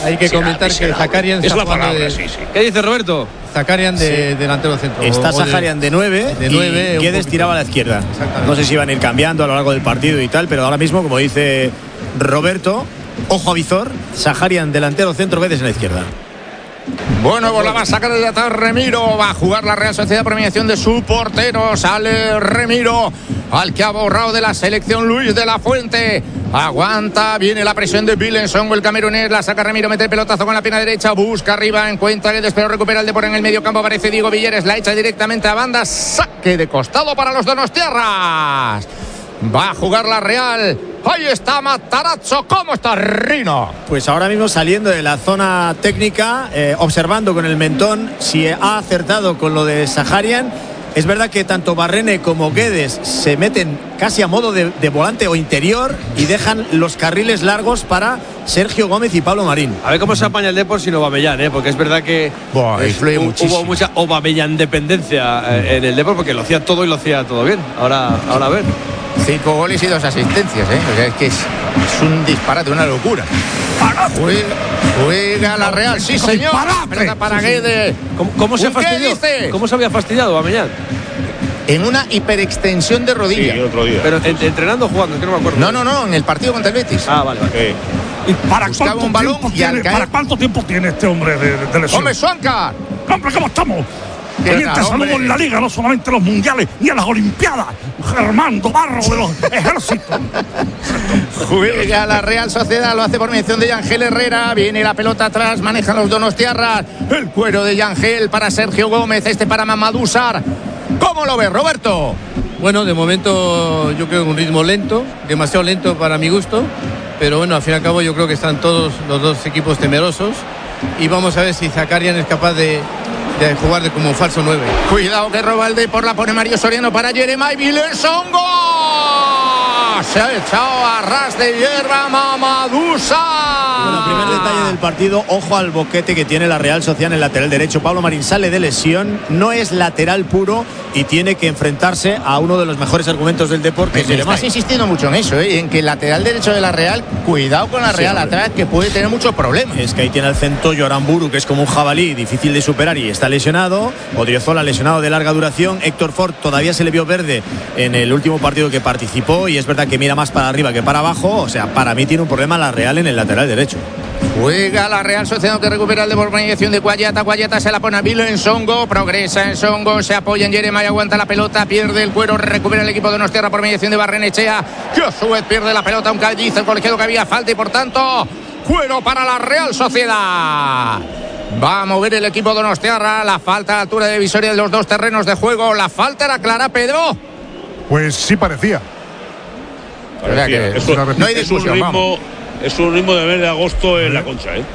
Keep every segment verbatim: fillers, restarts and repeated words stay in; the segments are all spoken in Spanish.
hay que comentar que Zakarian es la palabra, de, sí, sí. ¿Qué dice Roberto? Zakarian de sí. delantero centro. Está Zakarian de nueve de nueve y Guedes tiraba a la izquierda. No sé si van a ir cambiando a lo largo del partido y tal, pero ahora mismo, como dice Roberto, ojo a visor, Zakarian delantero centro, Guedes en la izquierda. Bueno, pues la va a sacar desde atrás Remiro. Va a jugar la Real Sociedad por mediación de su portero. Sale Remiro, al que ha borrado de la selección Luis de la Fuente. Aguanta, viene la presión de Billensongo, el camerunés. La saca Remiro, mete el pelotazo con la pierna derecha. Busca arriba, encuentra Guedes, pero recupera el Depor en el medio campo. Aparece Diego Villares, la echa directamente a banda. Saque de costado para los donostiarras. Va a jugar la Real. Ahí está Matarazzo. ¿Cómo está Rino? Pues ahora mismo saliendo de la zona técnica, eh, observando con el mentón si ha acertado con lo de Zakarian. Es verdad que tanto Barrene como Guedes se meten casi a modo de, de volante o interior y dejan los carriles largos para Sergio Gómez y Pablo Marín. A ver cómo se apaña el Depor sin Aubameyang, ¿eh? Porque es verdad que Buah, es, hu, hubo mucha Aubameyang dependencia eh, en el Depor, porque lo hacía todo y lo hacía todo bien. Ahora, ahora a ver. Cinco goles y dos asistencias, ¿eh? O sea, es que es, es un disparate, una locura. Juega, juega la Real, sí señor. Pelota para Guedes. ¿Cómo, cómo se fastidió? ¿Cómo se había fastidiado Aubameyang? En una hiperextensión de rodilla. Sí, otro día. Pero en, entrenando o jugando, que no me acuerdo. No, no, no, en el partido contra el Betis. Ah, vale, vale. Eh. ¿Y para Buscaba cuánto, un balón tiempo y tiene, al caer... ¿Para cuánto tiempo tiene este hombre de, de lesión? ¡Hombre, Suancar! ¡Hombre, cómo estamos! Teniente tal, saludo en la Liga, no solamente en los mundiales ni en las Olimpiadas. Germán Barro de los ejércitos. Juega la Real Sociedad, lo hace por mención de Yangel Herrera. Viene la pelota atrás, manejan los donostiarras. El cuero de Yangel para Sergio Gómez, este para Mamadou Sarr. ¿Cómo lo ves, Roberto? Bueno, de momento yo creo que un ritmo lento, demasiado lento para mi gusto, pero bueno, al fin y al cabo yo creo que están todos los dos equipos temerosos y vamos a ver si Zakarian es capaz de, de jugar de como falso nueve. Cuidado que roba el Depor, la pone Mario Soriano para Jeremai Billensongo. Se ha echado a ras de hierba Mamadou Sarr. Bueno, primer detalle del partido, ojo al boquete que tiene la Real Sociedad en el lateral derecho. Pablo Marín sale de lesión, no es lateral puro y tiene que enfrentarse a uno de los mejores argumentos del deporte. Me, me estás insistiendo mucho en eso, ¿eh? En que el lateral derecho de la Real, cuidado con la Real sí, atrás, que puede tener muchos problemas. Es que ahí tiene al Centollo Aramburu, que es como un jabalí, difícil de superar y está lesionado. Odriozola lesionado de larga duración. Héctor Ford todavía se le vio verde en el último partido que participó y es verdad que mira más para arriba que para abajo. O sea, para mí tiene un problema la Real en el lateral derecho. Juega la Real Sociedad que recupera el de por mediación de Guayata. Guayata se la pone a Billensongo. Progresa en Songo. Se apoya en Jeremai. Aguanta la pelota. Pierde el cuero. Recupera el equipo de Donostiarra por mediación de Barrenechea. Que a su vez pierde la pelota. Aunque dice el colegiado que había falta y por tanto cuero para la Real Sociedad. Va a mover el equipo de Donostiarra. La falta a la altura de divisoria de los dos terrenos de juego. La falta era clara, Pedro. Pues sí parecía. parecía. Que Eso, no hay discusión. Es un ritmo, es un ritmo de mes de agosto en la Concha, ¿eh?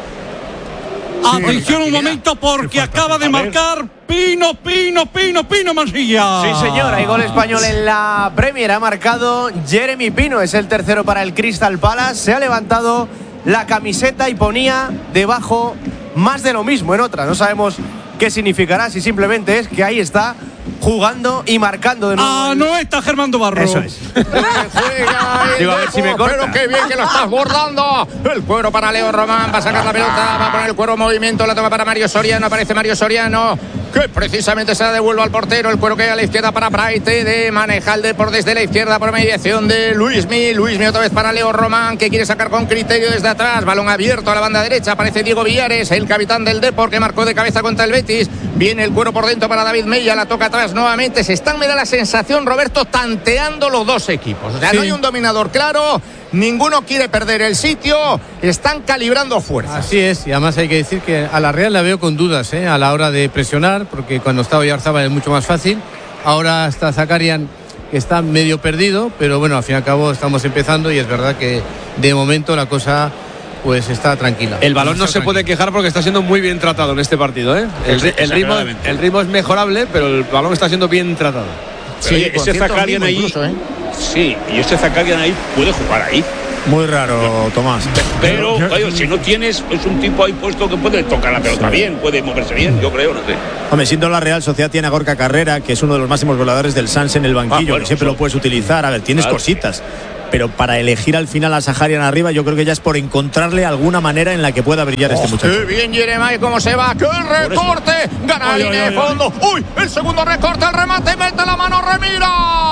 Sí, atención un momento porque acaba de marcar Pino, Pino, Pino, Pino Mansilla. Sí, señor, hay gol español en la Premier. Ha marcado Jeremy Pino, es el tercero para el Crystal Palace. Se ha levantado la camiseta y ponía debajo más de lo mismo en otra. No sabemos qué significará, si simplemente es que ahí está jugando y marcando de nuevo. Ah, no está Germán Barro. Eso es. Digo, a ver si me corta. Pero qué bien que lo estás bordando. El cuero para Leo Román. Va a sacar la pelota. Va a poner el cuero en movimiento. La toma para Mario Soriano. Aparece Mario Soriano, que precisamente se la devuelve al portero. El cuero que hay a la izquierda para Praite. De Manejalde por desde la izquierda por mediación de Luismi. Luismi otra vez para Leo Román, que quiere sacar con criterio desde atrás. Balón abierto a la banda derecha. Aparece Diego Villares, el capitán del Depor, que marcó de cabeza contra el Betis. Viene el cuero por dentro para David Mella. La toca atrás nuevamente. Se están, me da la sensación, Roberto, tanteando los dos equipos. O sea, sí. No hay un dominador claro. Ninguno quiere perder el sitio. Están calibrando fuerzas. Así es. Y además hay que decir que a la Real la veo con dudas, ¿eh? A la hora de presionar, porque cuando estaba Oyarzábal es mucho más fácil. Ahora está Zakarian, que está medio perdido, pero bueno, al fin y al cabo estamos empezando y es verdad que de momento la cosa pues está tranquila. El balón no se puede quejar porque está siendo muy bien tratado en este partido, ¿eh? El, el, ritmo, el ritmo es mejorable, pero el balón está siendo bien tratado. Sí, oye, ese Zakarian ahí incluso, ¿eh? Sí, y ese Zakarian ahí puede jugar ahí. Muy raro, Tomás. Pero, oye, si no tienes, es un tipo ahí puesto que puede tocar la pelota bien, puede moverse bien, yo creo, no sé. Hombre, siendo la Real Sociedad tiene a Gorka Carrera, que es uno de los máximos goleadores del Sanse en el banquillo, ah, bueno, que siempre eso. Lo puedes utilizar. A ver, tienes claro, cositas. pero para elegir al final a Saharian arriba, yo creo que ya es por encontrarle alguna manera en la que pueda brillar oh, este muchacho. ¡Qué bien Jeremai! ¿Cómo se va? ¡Qué recorte! Gana la línea de fondo. ¡Uy! El segundo recorte, el remate, mete la mano, remira.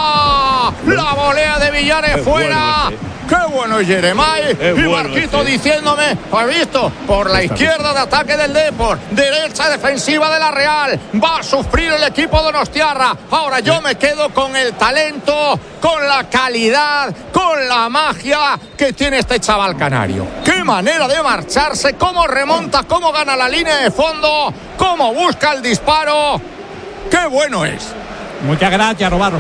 La volea de Villares fuera. Bueno, ¡qué bueno es Jeremai! Es y bueno, Marquito sí. diciéndome, ¿has visto? Por la izquierda de ataque del Depor, derecha defensiva de la Real. Va a sufrir el equipo donostiarra. Ahora yo me quedo con el talento, con la calidad, con la magia que tiene este chaval canario. ¡Qué manera de marcharse! ¿Cómo remonta? ¿Cómo gana la línea de fondo? ¿Cómo busca el disparo? ¡Qué bueno es! Muchas gracias, Robarro.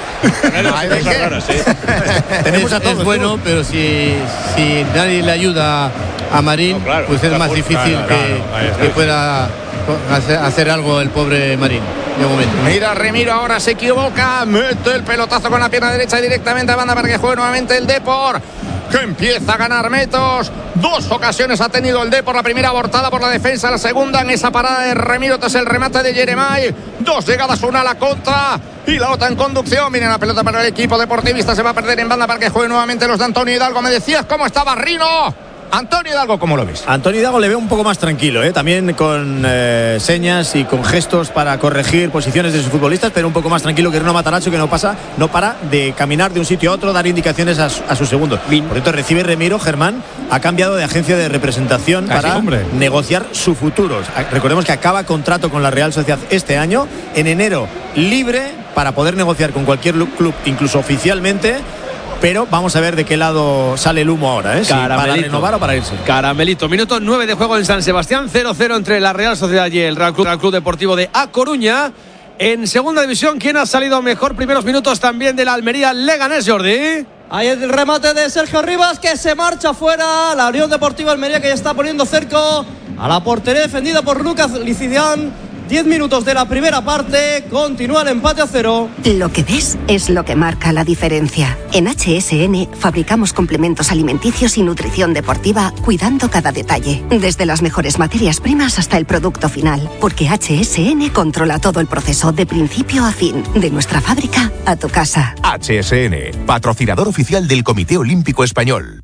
Ay, raras, ¿eh? Tenemos a todos, es bueno, pero si, si nadie le ayuda a Marín, no, claro, pues es más difícil claro, que, claro, que pueda hacer, hacer algo el pobre Marín. De momento. Mira, Remiro ahora se equivoca, mete el pelotazo con la pierna derecha directamente a banda para que juegue nuevamente el Depor, que empieza a ganar metros. Dos ocasiones ha tenido el Depor, la primera abortada por la defensa, la segunda en esa parada de Remiro tras el remate de Jeremai. Dos llegadas, una a la contra y la otra en conducción. Miren la pelota para el equipo deportivista, se va a perder en banda para que juegue nuevamente los de Antonio Hidalgo. Me decías cómo estaba Rino. Antonio Hidalgo, ¿cómo lo ves? Antonio Hidalgo le veo un poco más tranquilo, ¿eh? También con eh, señas y con gestos para corregir posiciones de sus futbolistas, pero un poco más tranquilo que Rino Matarazzo, que no pasa, no para de caminar de un sitio a otro, dar indicaciones a, a sus segundos. Por cierto, recibe Remiro, Germán ha cambiado de agencia de representación Casi, para hombre. negociar su futuro. Recordemos que acaba contrato con la Real Sociedad este año, en enero libre para poder negociar con cualquier club, incluso oficialmente. Pero vamos a ver de qué lado sale el humo ahora, ¿eh? Si para renovar o para irse. Caramelito. Minuto nueve de juego en San Sebastián. cero cero entre la Real Sociedad y el Real Club, Real Club Deportivo de A Coruña. En segunda división, ¿quién ha salido mejor? Primeros minutos también de la Almería Leganés, Jordi. Ahí el remate de Sergio Rivas, que se marcha fuera. La Unión Deportiva Almería, que ya está poniendo cerco a la portería defendida por Lucas Licidián. Diez minutos de la primera parte, continúa el empate a cero. Lo que ves es lo que marca la diferencia. En H S N fabricamos complementos alimenticios y nutrición deportiva, cuidando cada detalle, desde las mejores materias primas hasta el producto final, porque H S N controla todo el proceso de principio a fin, de nuestra fábrica a tu casa. H S N, patrocinador oficial del Comité Olímpico Español.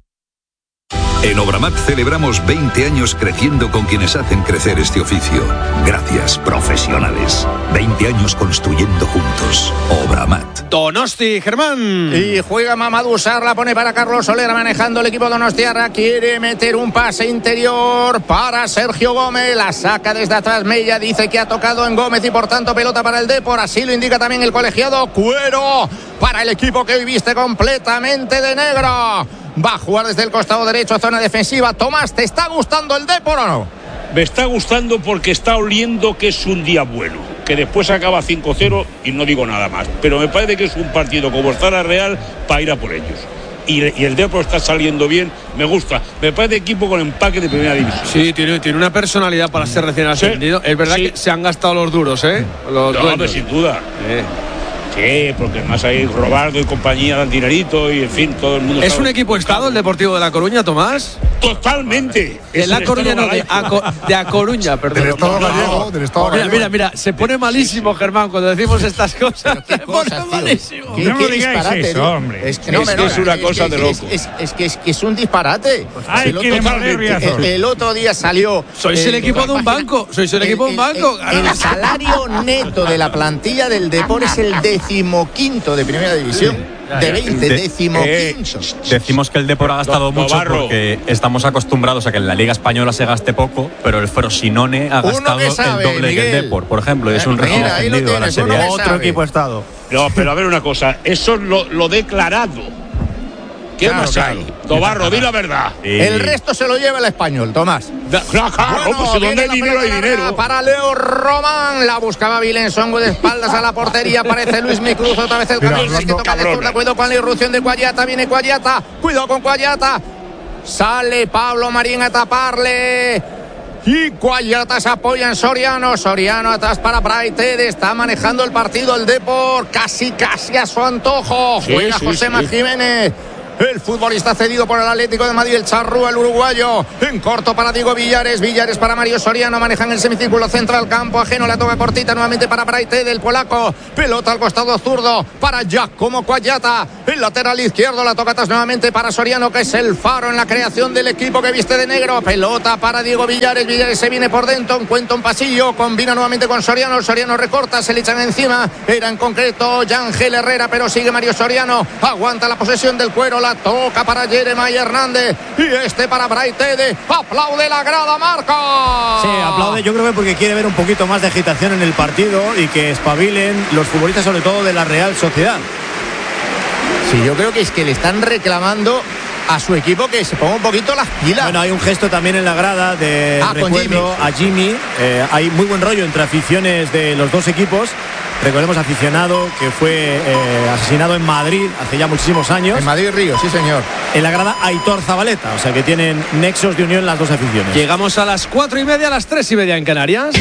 En Obramat celebramos veinte años creciendo con quienes hacen crecer este oficio. Gracias, profesionales. veinte años construyendo juntos. Obramat. Donosti, Germán. Y juega Mamadou Sarr, la pone para Carlos Soler, manejando el equipo donostiarra. Quiere meter un pase interior para Sergio Gómez. La saca desde atrás Mella, dice que ha tocado en Gómez y por tanto pelota para el Depor. Así lo indica también el colegiado. Cuero para el equipo que hoy viste completamente de negro. Va a jugar desde el costado derecho, zona defensiva. Tomás, ¿te está gustando el Depor o no? Me está gustando porque está oliendo que es un día bueno. Que después acaba cinco cero y no digo nada más. Pero me parece que es un partido como está la Real para ir a por ellos. Y, y el Depor está saliendo bien, me gusta. Me parece equipo con empaque de primera división. Sí, tiene, tiene una personalidad para ser recién ascendido. Sí, es verdad sí. que se han gastado los duros, ¿eh? Los no, hombre, sin duda. Eh. Sí, porque además hay Robaldo y compañía dan dinerito y en fin, todo el mundo. ¿Es un equipo estado el Deportivo de La Coruña, Tomás? Totalmente. De La Coruña, no, de A, de A Coruña, perdón. Del Estado gallego, del Estado gallego. Mira, mira, mira, se pone malísimo, Germán, cuando decimos estas cosas. ¿Qué se pone cosas, malísimo. ¿Qué, no qué disparate, eso, hombre. Es que, no, es, que es una es cosa que, de loco. Es, es, es, que, es que es un disparate. Ay, el, que otro, el, el otro día salió. Sois el, el equipo de un banco. Sois el, el equipo de un banco. El, el salario neto de la plantilla del Depor es el decimoquinto de primera división. De veinte, décimo eh, quinto. Decimos que el Depor ha gastado no, mucho Navarro. porque estamos acostumbrados a que en la Liga Española se gaste poco, pero el Frosinone ha gastado sabe, el doble Miguel. que el Depor, por ejemplo, y es un Mira, recién ascendido a la Serie A. Otro equipo estado. No, pero a ver una cosa, eso es lo, lo declarado. ¿Qué claro, más claro. hay? Tobarro, di la verdad. Sí. El resto se lo lleva el español, Tomás. Da, claro, bueno, pues si donde hay dinero hay dinero. Para Leo Román, la buscaba Vilensongo de espaldas a la portería. Aparece Luis Micruz, otra vez el cambio. Que toca de zurda, cuidado con la irrupción de Cuayata. Viene Cuayata, cuidado con Cuayata. Sale Pablo Marín a taparle. Y Cuayata se apoya en Soriano. Soriano atrás para Braited. Está manejando el partido el Depor. Casi, casi a su antojo. Sí, Juega sí, Josema sí. Jiménez. El futbolista cedido por el Atlético de Madrid, el Charrúa, el uruguayo. En corto para Diego Villares. Villares para Mario Soriano. Manejan el semicírculo central. Campo ajeno. La toca cortita nuevamente para Braithwaite, del polaco. Pelota al costado zurdo para Giacomo Cuagliata. El lateral izquierdo. La toca atrás nuevamente para Soriano, que es el faro en la creación del equipo que viste de negro. Pelota para Diego Villares. Villares se viene por dentro. Encuentra un pasillo. Combina nuevamente con Soriano. Soriano recorta. Se le echan encima. Era en concreto Yangel Herrera, pero sigue Mario Soriano. Aguanta la posesión del cuero. La toca para Jeremy Hernández. Y este para Braithwaite. Aplaude la grada, Marca. Sí, aplaude. Yo creo que porque quiere ver un poquito más de agitación en el partido y que espabilen los futbolistas, sobre todo de la Real Sociedad. Sí, yo creo que es que le están reclamando a su equipo que se ponga un poquito las pilas. Bueno, hay un gesto también en la grada de ah, recuerdo Jimmy. a Jimmy. Eh, hay muy buen rollo entre aficiones de los dos equipos. Recordemos, aficionado que fue eh, asesinado en Madrid hace ya muchísimos años. En Madrid Río, sí señor. En la grada Aitor Zabaleta, o sea que tienen nexos de unión las dos aficiones. Llegamos a las cuatro y media, a las tres y media en Canarias.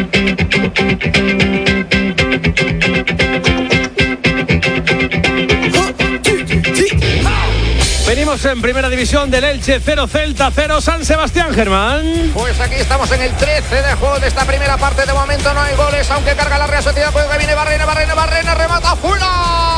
Venimos en primera división del Elche, cero Celta, cero San Sebastián, Germán. Pues aquí estamos en el trece de juego de esta primera parte. De momento no hay goles, aunque carga la Real Sociedad. Juego que viene Barrena, Barrena, Barrena, remata fuera.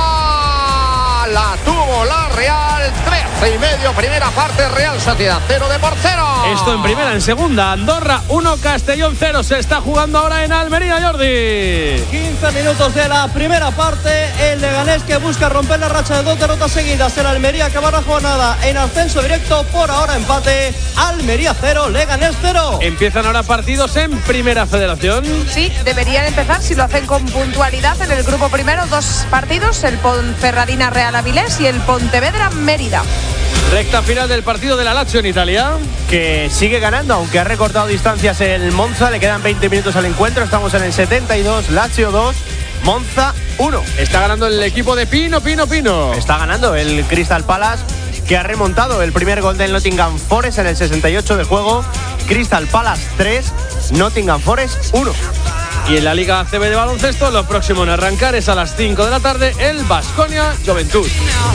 La tuvo la Real, trece y medio, primera parte, Real Sociedad cero de por cero. Esto en primera, en segunda, Andorra uno, Castellón cero. Se está jugando ahora en Almería, Jordi. quince minutos de la primera parte. El Leganés que busca romper la racha de dos derrotas seguidas. El Almería acaba la jornada en ascenso directo. Por ahora empate. Almería cero, Leganés cero. Empiezan ahora partidos en Primera Federación. Sí, deberían empezar si lo hacen con puntualidad. En el grupo primero, dos partidos: el Ponferradina Real Avilés y el Pontevedra Mérida. Recta final del partido de la Lazio en Italia, que sigue ganando, aunque ha recortado distancias el Monza. Le quedan veinte minutos al encuentro. Estamos en el setenta y dos, Lazio dos, Monza uno. Está ganando el equipo de Pino, Pino, Pino. Está ganando el Crystal Palace, que ha remontado el primer gol del Nottingham Forest en el sesenta y ocho de juego. Crystal Palace tres, Nottingham Forest uno. Y en la Liga A C B de baloncesto, lo próximo en arrancar es a las cinco de la tarde el Baskonia Juventud.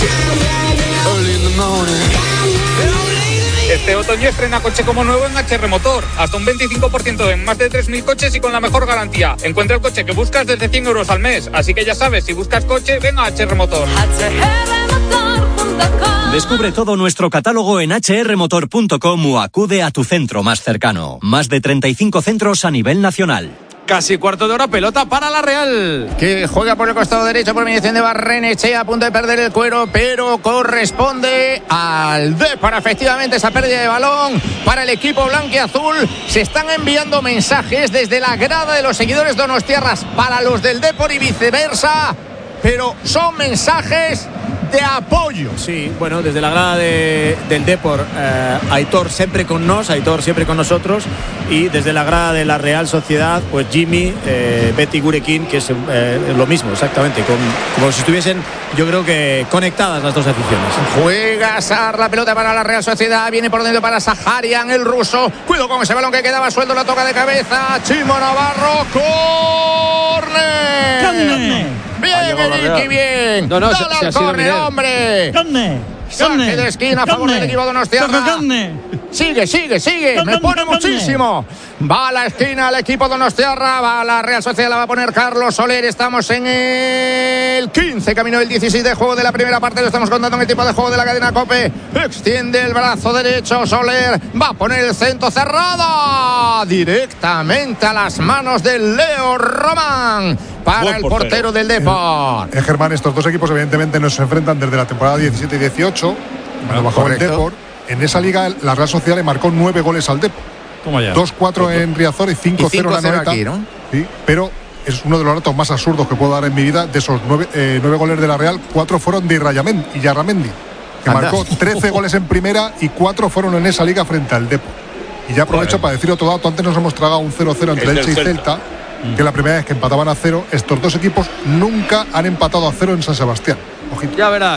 Este otoño estrena coche como nuevo en H R Motor. Hasta un veinticinco por ciento en más de tres mil coches y con la mejor garantía. Encuentra el coche que buscas desde cien euros al mes. Así que ya sabes, si buscas coche, ven a H R Motor. Descubre todo nuestro catálogo en hache erre motor punto com o acude a tu centro más cercano. Más de treinta y cinco centros a nivel nacional. Casi cuarto de hora, pelota para la Real, que juega por el costado derecho por mediación de Barrenechea, a punto de perder el cuero, pero corresponde al Depor. Efectivamente, esa pérdida de balón para el equipo blanquiazul. Se están enviando mensajes desde la grada de los seguidores donostiarras para los del Depor y viceversa, pero son mensajes de apoyo. Sí, bueno, desde la grada de, del Depor, eh, Aitor siempre con nos, Aitor siempre con nosotros, y desde la grada de la Real Sociedad, pues Jimmy, eh, Betty Gurekin, que es eh, lo mismo, exactamente, con, como si estuviesen, yo creo que conectadas las dos aficiones. Juega Sar, la pelota para la Real Sociedad, viene por dentro para Saharian, el ruso, cuidado con ese balón que quedaba suelto, la toca de cabeza, Chimo Navarro, córner. ¡Córner! Bien, Eriki, bien. No, no, Dale se, se al córner, hombre. ¡Córner! Saque de esquina a favor del equipo donostiarra. Sigue, sigue, sigue. Me pone muchísimo. Va a la esquina el equipo donostiarra. Va a la Real Sociedad. La va a poner Carlos Soler. Estamos en el quince, camino del dieciséis de juego de la primera parte. Lo estamos contando en el tipo de juego de la cadena COPE. Extiende el brazo derecho. Soler va a poner el centro cerrada directamente a las manos del Leo Román. Para Buen el portero, portero del Depor. Eh, Germán, estos dos equipos evidentemente no se enfrentan desde la temporada diecisiete y dieciocho, cuando bajó el Depor. En esa liga la Real Sociedad le marcó nueve goles al Depor. dos cuatro en Riazor y cinco cero en la Noeta. Aquí, ¿no? Sí, pero es uno de los datos más absurdos que puedo dar en mi vida. De esos nueve, eh, nueve goles de la Real, cuatro fueron de Yarramendi, que Anda. marcó trece goles en primera y cuatro fueron en esa liga frente al Depor. Y ya aprovecho Joder. para decir otro dato. Antes nos hemos tragado un cero cero entre Elche y Celta. Celta. Que la primera vez que empataban a cero, estos dos equipos nunca han empatado a cero en San Sebastián. Ojito. Ya verás.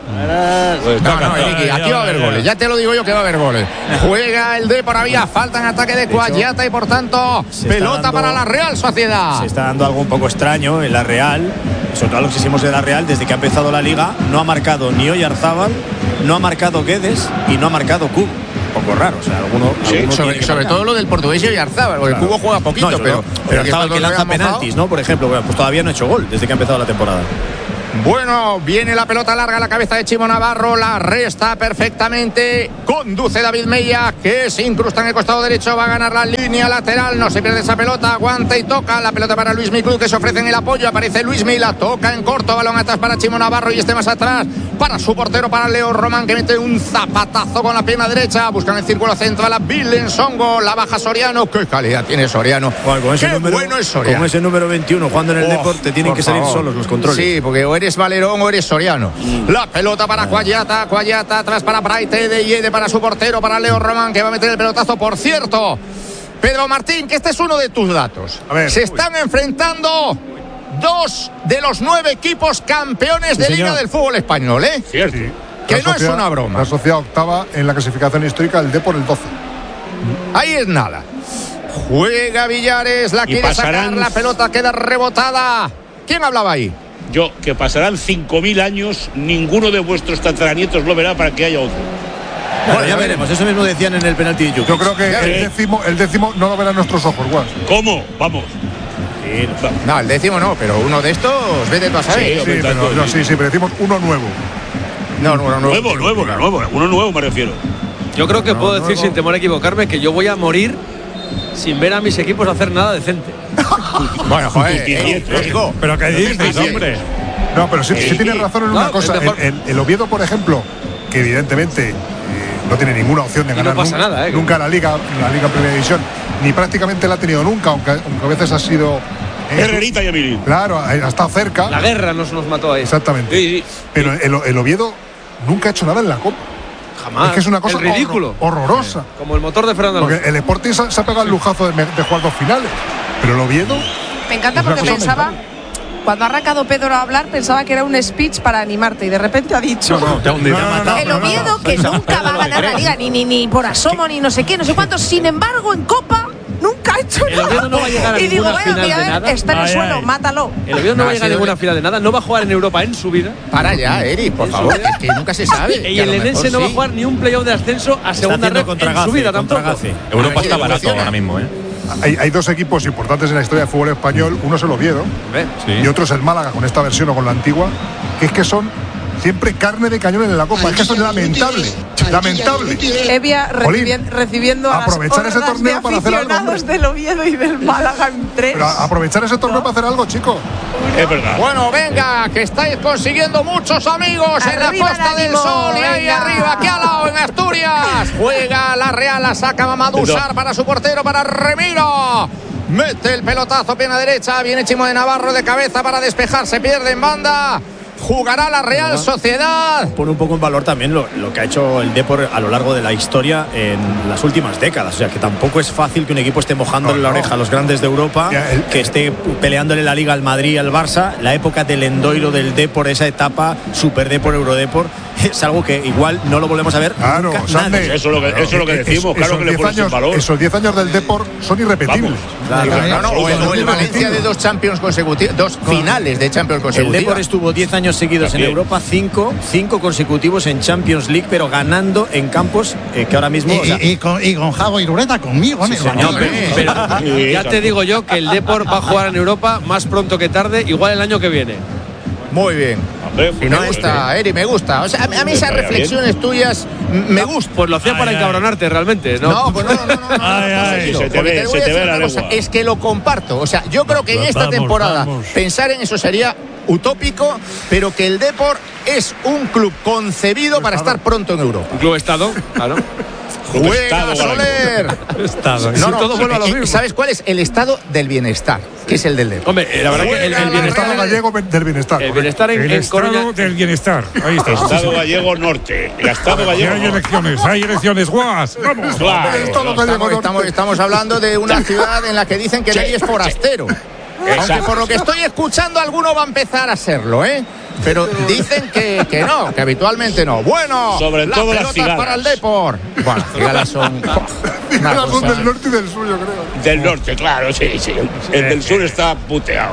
No, no, Enrique, aquí va a haber goles. Ya te lo digo yo que va a haber goles. Juega el Depor, había falta en ataque de Cuayata y por tanto pelota dando, para la Real Sociedad. Se está dando algo un poco extraño en la Real, sobre todo lo que hicimos de la Real desde que ha empezado la Liga. No ha marcado ni Oyarzábal, no ha marcado Guedes y no ha marcado Cubo. Un poco raro, o sea, alguno, sí, alguno sobre, sobre todo lo del portugués y Oyarzábal, porque claro. El Cubo juega poquito, no, pero, pero, pero Oyarzábal que lanza penaltis, ¿no? Por ejemplo, pues todavía no ha hecho gol desde que ha empezado la temporada. Bueno, viene la pelota larga a la cabeza de Chimo Navarro, la resta perfectamente, conduce David Mella, que se incrusta en el costado derecho, va a ganar la línea lateral, no se pierde esa pelota, aguanta y toca, la pelota para Luismi Cruz, que se ofrece en el apoyo, aparece Luismi, la toca en corto, balón atrás para Chimo Navarro y este más atrás para su portero, para Leo Román, que mete un zapatazo con la pierna derecha, buscan el círculo central a Bilen Songo, la baja Soriano, qué calidad tiene Soriano, bueno, con ese qué número, bueno es Soriano. Con ese número veintiuno jugando en el oh, deporte tienen que salir favor. solos los controles. Sí, porque o eres Valerón o eres Soriano. Mm. La pelota para Cuayata, Cuayata atrás para Braite de Yede, para su portero, para Leo Román, que va a meter el pelotazo. Por cierto, Pedro Martín, que este es uno de tus datos. A ver, se están uy. enfrentando dos de los nueve equipos campeones sí, de señor. Liga del fútbol español, ¿eh? Cierto. Sí. Que la no sociedad, es una broma. La sociedad octava en la clasificación histórica, el Depor el doce. Ahí es nada. Juega Villares, la quiere pasarán... sacar, la pelota queda rebotada. ¿Quién hablaba ahí? Yo, que pasarán cinco mil años, ninguno de vuestros tataranietos lo verá para que haya otro. Bueno, ya veremos, eso mismo decían en el penalti de Jukic. Yo creo que el décimo, el décimo no lo verán nuestros ojos, Guas. ¿Cómo? Vamos. Sí, no, el décimo no, pero uno de estos, vete tú a saber. Sí, sí, pero, no, sí, sí, pero decimos uno nuevo. No, uno nuevo. Nuevo, nuevo, claro. nuevo, uno nuevo me refiero. Yo creo que no, puedo decir nuevo. sin temor a equivocarme que yo voy a morir sin ver a mis equipos hacer nada decente. Bueno, joder, eh, eh, pero ¿qué dices, hombre? No, pero sí, sí tienes razón en una no, cosa. El, el, el Oviedo, por ejemplo, que evidentemente eh, no tiene ninguna opción de ganar no pasa nunca, nada, ¿eh? nunca la Liga, la Liga Primera División, ni prácticamente la ha tenido nunca, aunque, aunque a veces ha sido. Eh, Herrerita y Emilio. Claro, ha estado cerca. La guerra nos, nos mató ahí. Exactamente. Sí, sí. Pero el, el Oviedo nunca ha hecho nada en la Copa. Jamás. Es que es una cosa el ridículo. Horror, horrorosa. Como el motor de Fernando Alonso. Porque el Sporting se, se ha pegado el lujazo de, de jugar dos finales. Pero el Oviedo. Me encanta porque pensaba. Mental. Cuando ha arrancado Pedro a hablar, pensaba que era un speech para animarte y de repente ha dicho no, no, no, no, no, el Oviedo no, no, no, que no, nunca va a ganar la Liga ni, ni, ni por asomo ni no sé qué, no sé cuántos. Sin embargo, en Copa nunca ha hecho el nada. Oviedo no va a llegar a y digo, ninguna bueno, final mira, de nada. Está en el ay, suelo, ay. mátalo. El Oviedo no, no va a llegar a ninguna final de nada, no va a jugar en Europa en su vida. Para ya, Eri, por favor, es que nunca se sabe. Y el Lenense no va a jugar ni un playoff de ascenso a segunda red en su vida tampoco. Europa está barato ahora mismo, ¿eh? Hay, hay dos equipos importantes en la historia del fútbol español. Uno es el Oviedo sí. y otro es el Málaga, con esta versión o con la antigua, que es que son siempre carne de cañón en la Copa. Es que eso es lamentable. Lamentable. Evia recibiendo, recibiendo a aprovechar las ese torneo para hacer algo. Del Oviedo y del Málaga en tres. Pero aprovechar ese torneo ¿no? para hacer algo, chicos. Es verdad. Bueno, venga, que estáis consiguiendo muchos amigos arriba en la Costa del Sol y ahí arriba, aquí al lado, en Asturias. Juega la Real, la saca Mamadou Sarr para su portero, para Remiro. Mete el pelotazo, pierna derecha, viene Chimo de Navarro de cabeza para despejar, se pierde en banda. Jugará la Real Sociedad. Pone un poco en valor también lo, lo que ha hecho el Depor a lo largo de la historia en las últimas décadas. O sea, que tampoco es fácil que un equipo esté mojándole no, la oreja no. a los grandes de Europa, ya, el, que esté peleándole la Liga al Madrid y al Barça. La época del Endoiro, del Depor, esa etapa Super Depor, Eurodepor, es algo que igual no lo volvemos a ver. Claro, nunca, Sande, eso es lo que, eso es lo que decimos. Es, claro que le pones en valor. Esos diez años del Depor son irrepetibles. Claro, claro, claro, no, o, el, o el Valencia de dos Champions consecutivos, dos finales de Champions consecutivos. El Depor estuvo diez años seguidos También. en Europa, cinco, cinco consecutivos en Champions League, pero ganando en campos eh, que ahora mismo. Y, o sea, y, y, con, y con Jago Irureta conmigo, sí, señor, pero, pero sí, ya te digo yo que el Depor va a jugar en Europa más pronto que tarde, igual el año que viene. Muy bien. Hombre, me no gusta, Eri, me gusta. O sea, a mí esas reflexiones bien. tuyas me gustan. Pues lo hacía ay, para ay. encabronarte realmente, ¿no? No, pues no, no, no. no, no, ay, no ay, se te ve, se te ve la cosa, es que lo comparto. O sea, yo creo que en esta vamos, temporada vamos. pensar en eso sería utópico, pero que el Depor es un club concebido para estar pronto en Europa. Un club estado, claro. Juega Soler. Estado. No, no, todo vuelve a lo mismo. ¿Sabes cuál es? El estado del bienestar, que es el del Depor. Hombre, la verdad que el, el bienestar gallego del bienestar. El bienestar en, el en estado Coruña. del bienestar. Ahí está. Estado gallego norte. El estado gallego. Hay elecciones, hay elecciones, guas. Vamos. Claro. Estamos, estamos, estamos hablando de una ciudad en la que dicen que nadie es forastero. Aunque por lo que estoy escuchando, alguno va a empezar a serlo, ¿eh? pero dicen que, que no, que habitualmente no. Bueno, sobre todo las cigalas para el Depor. Bueno, las cigalas son. Cigalas son del norte y del sur, yo creo. Del norte, claro, sí, sí. El del sur está puteado.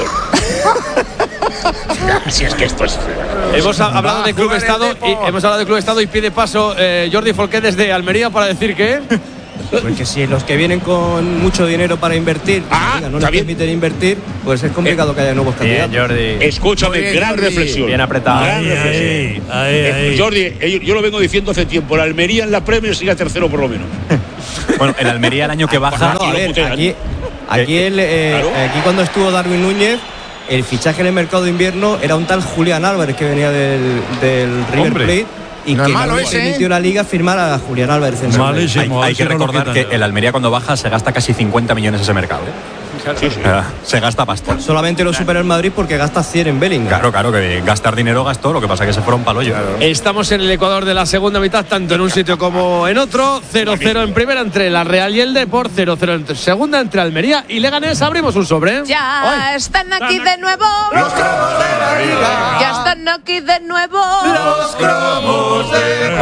Si es que esto es. Hemos hablado de Club Estado y hemos hablado de Club Estado y pide paso eh, Jordi Folqué desde Almería para decir que. Porque si los que vienen con mucho dinero para invertir ah, no les permiten invertir, pues es complicado eh, que haya nuevos candidatos. Bien, Jordi. Escúchame, bien, gran Jordi. reflexión. Bien apretado. Gran ahí, reflexión. Ahí, ahí, eh, ahí. Jordi, yo lo vengo diciendo hace tiempo. La Almería en la Premier sigue a tercero por lo menos. Bueno, en Almería el año que baja. No, a ver, aquí, aquí, el, eh, claro. aquí cuando estuvo Darwin Núñez, el fichaje en el mercado de invierno era un tal Julián Álvarez que venía del, del River Plate. Y no que no le permitió la Liga firmar a Julián Álvarez. Hay, hay que recordar que el Almería cuando baja se gasta casi cincuenta millones ese mercado, ¿eh? Sí, sí. Se gasta pasta. Solamente lo supera el Madrid porque gasta cien en Bellingham. Claro, claro, que gastar dinero gastó, lo que pasa es que se fueron palo yo. Claro. Estamos en el Ecuador de la segunda mitad, tanto en un sitio como en otro. cero cero en primera entre la Real y el Depor, cero cero en segunda entre Almería y Leganés. Abrimos un sobre. Ya Ay. están aquí de nuevo los cromos de la Liga. Ya están aquí de nuevo los cromos de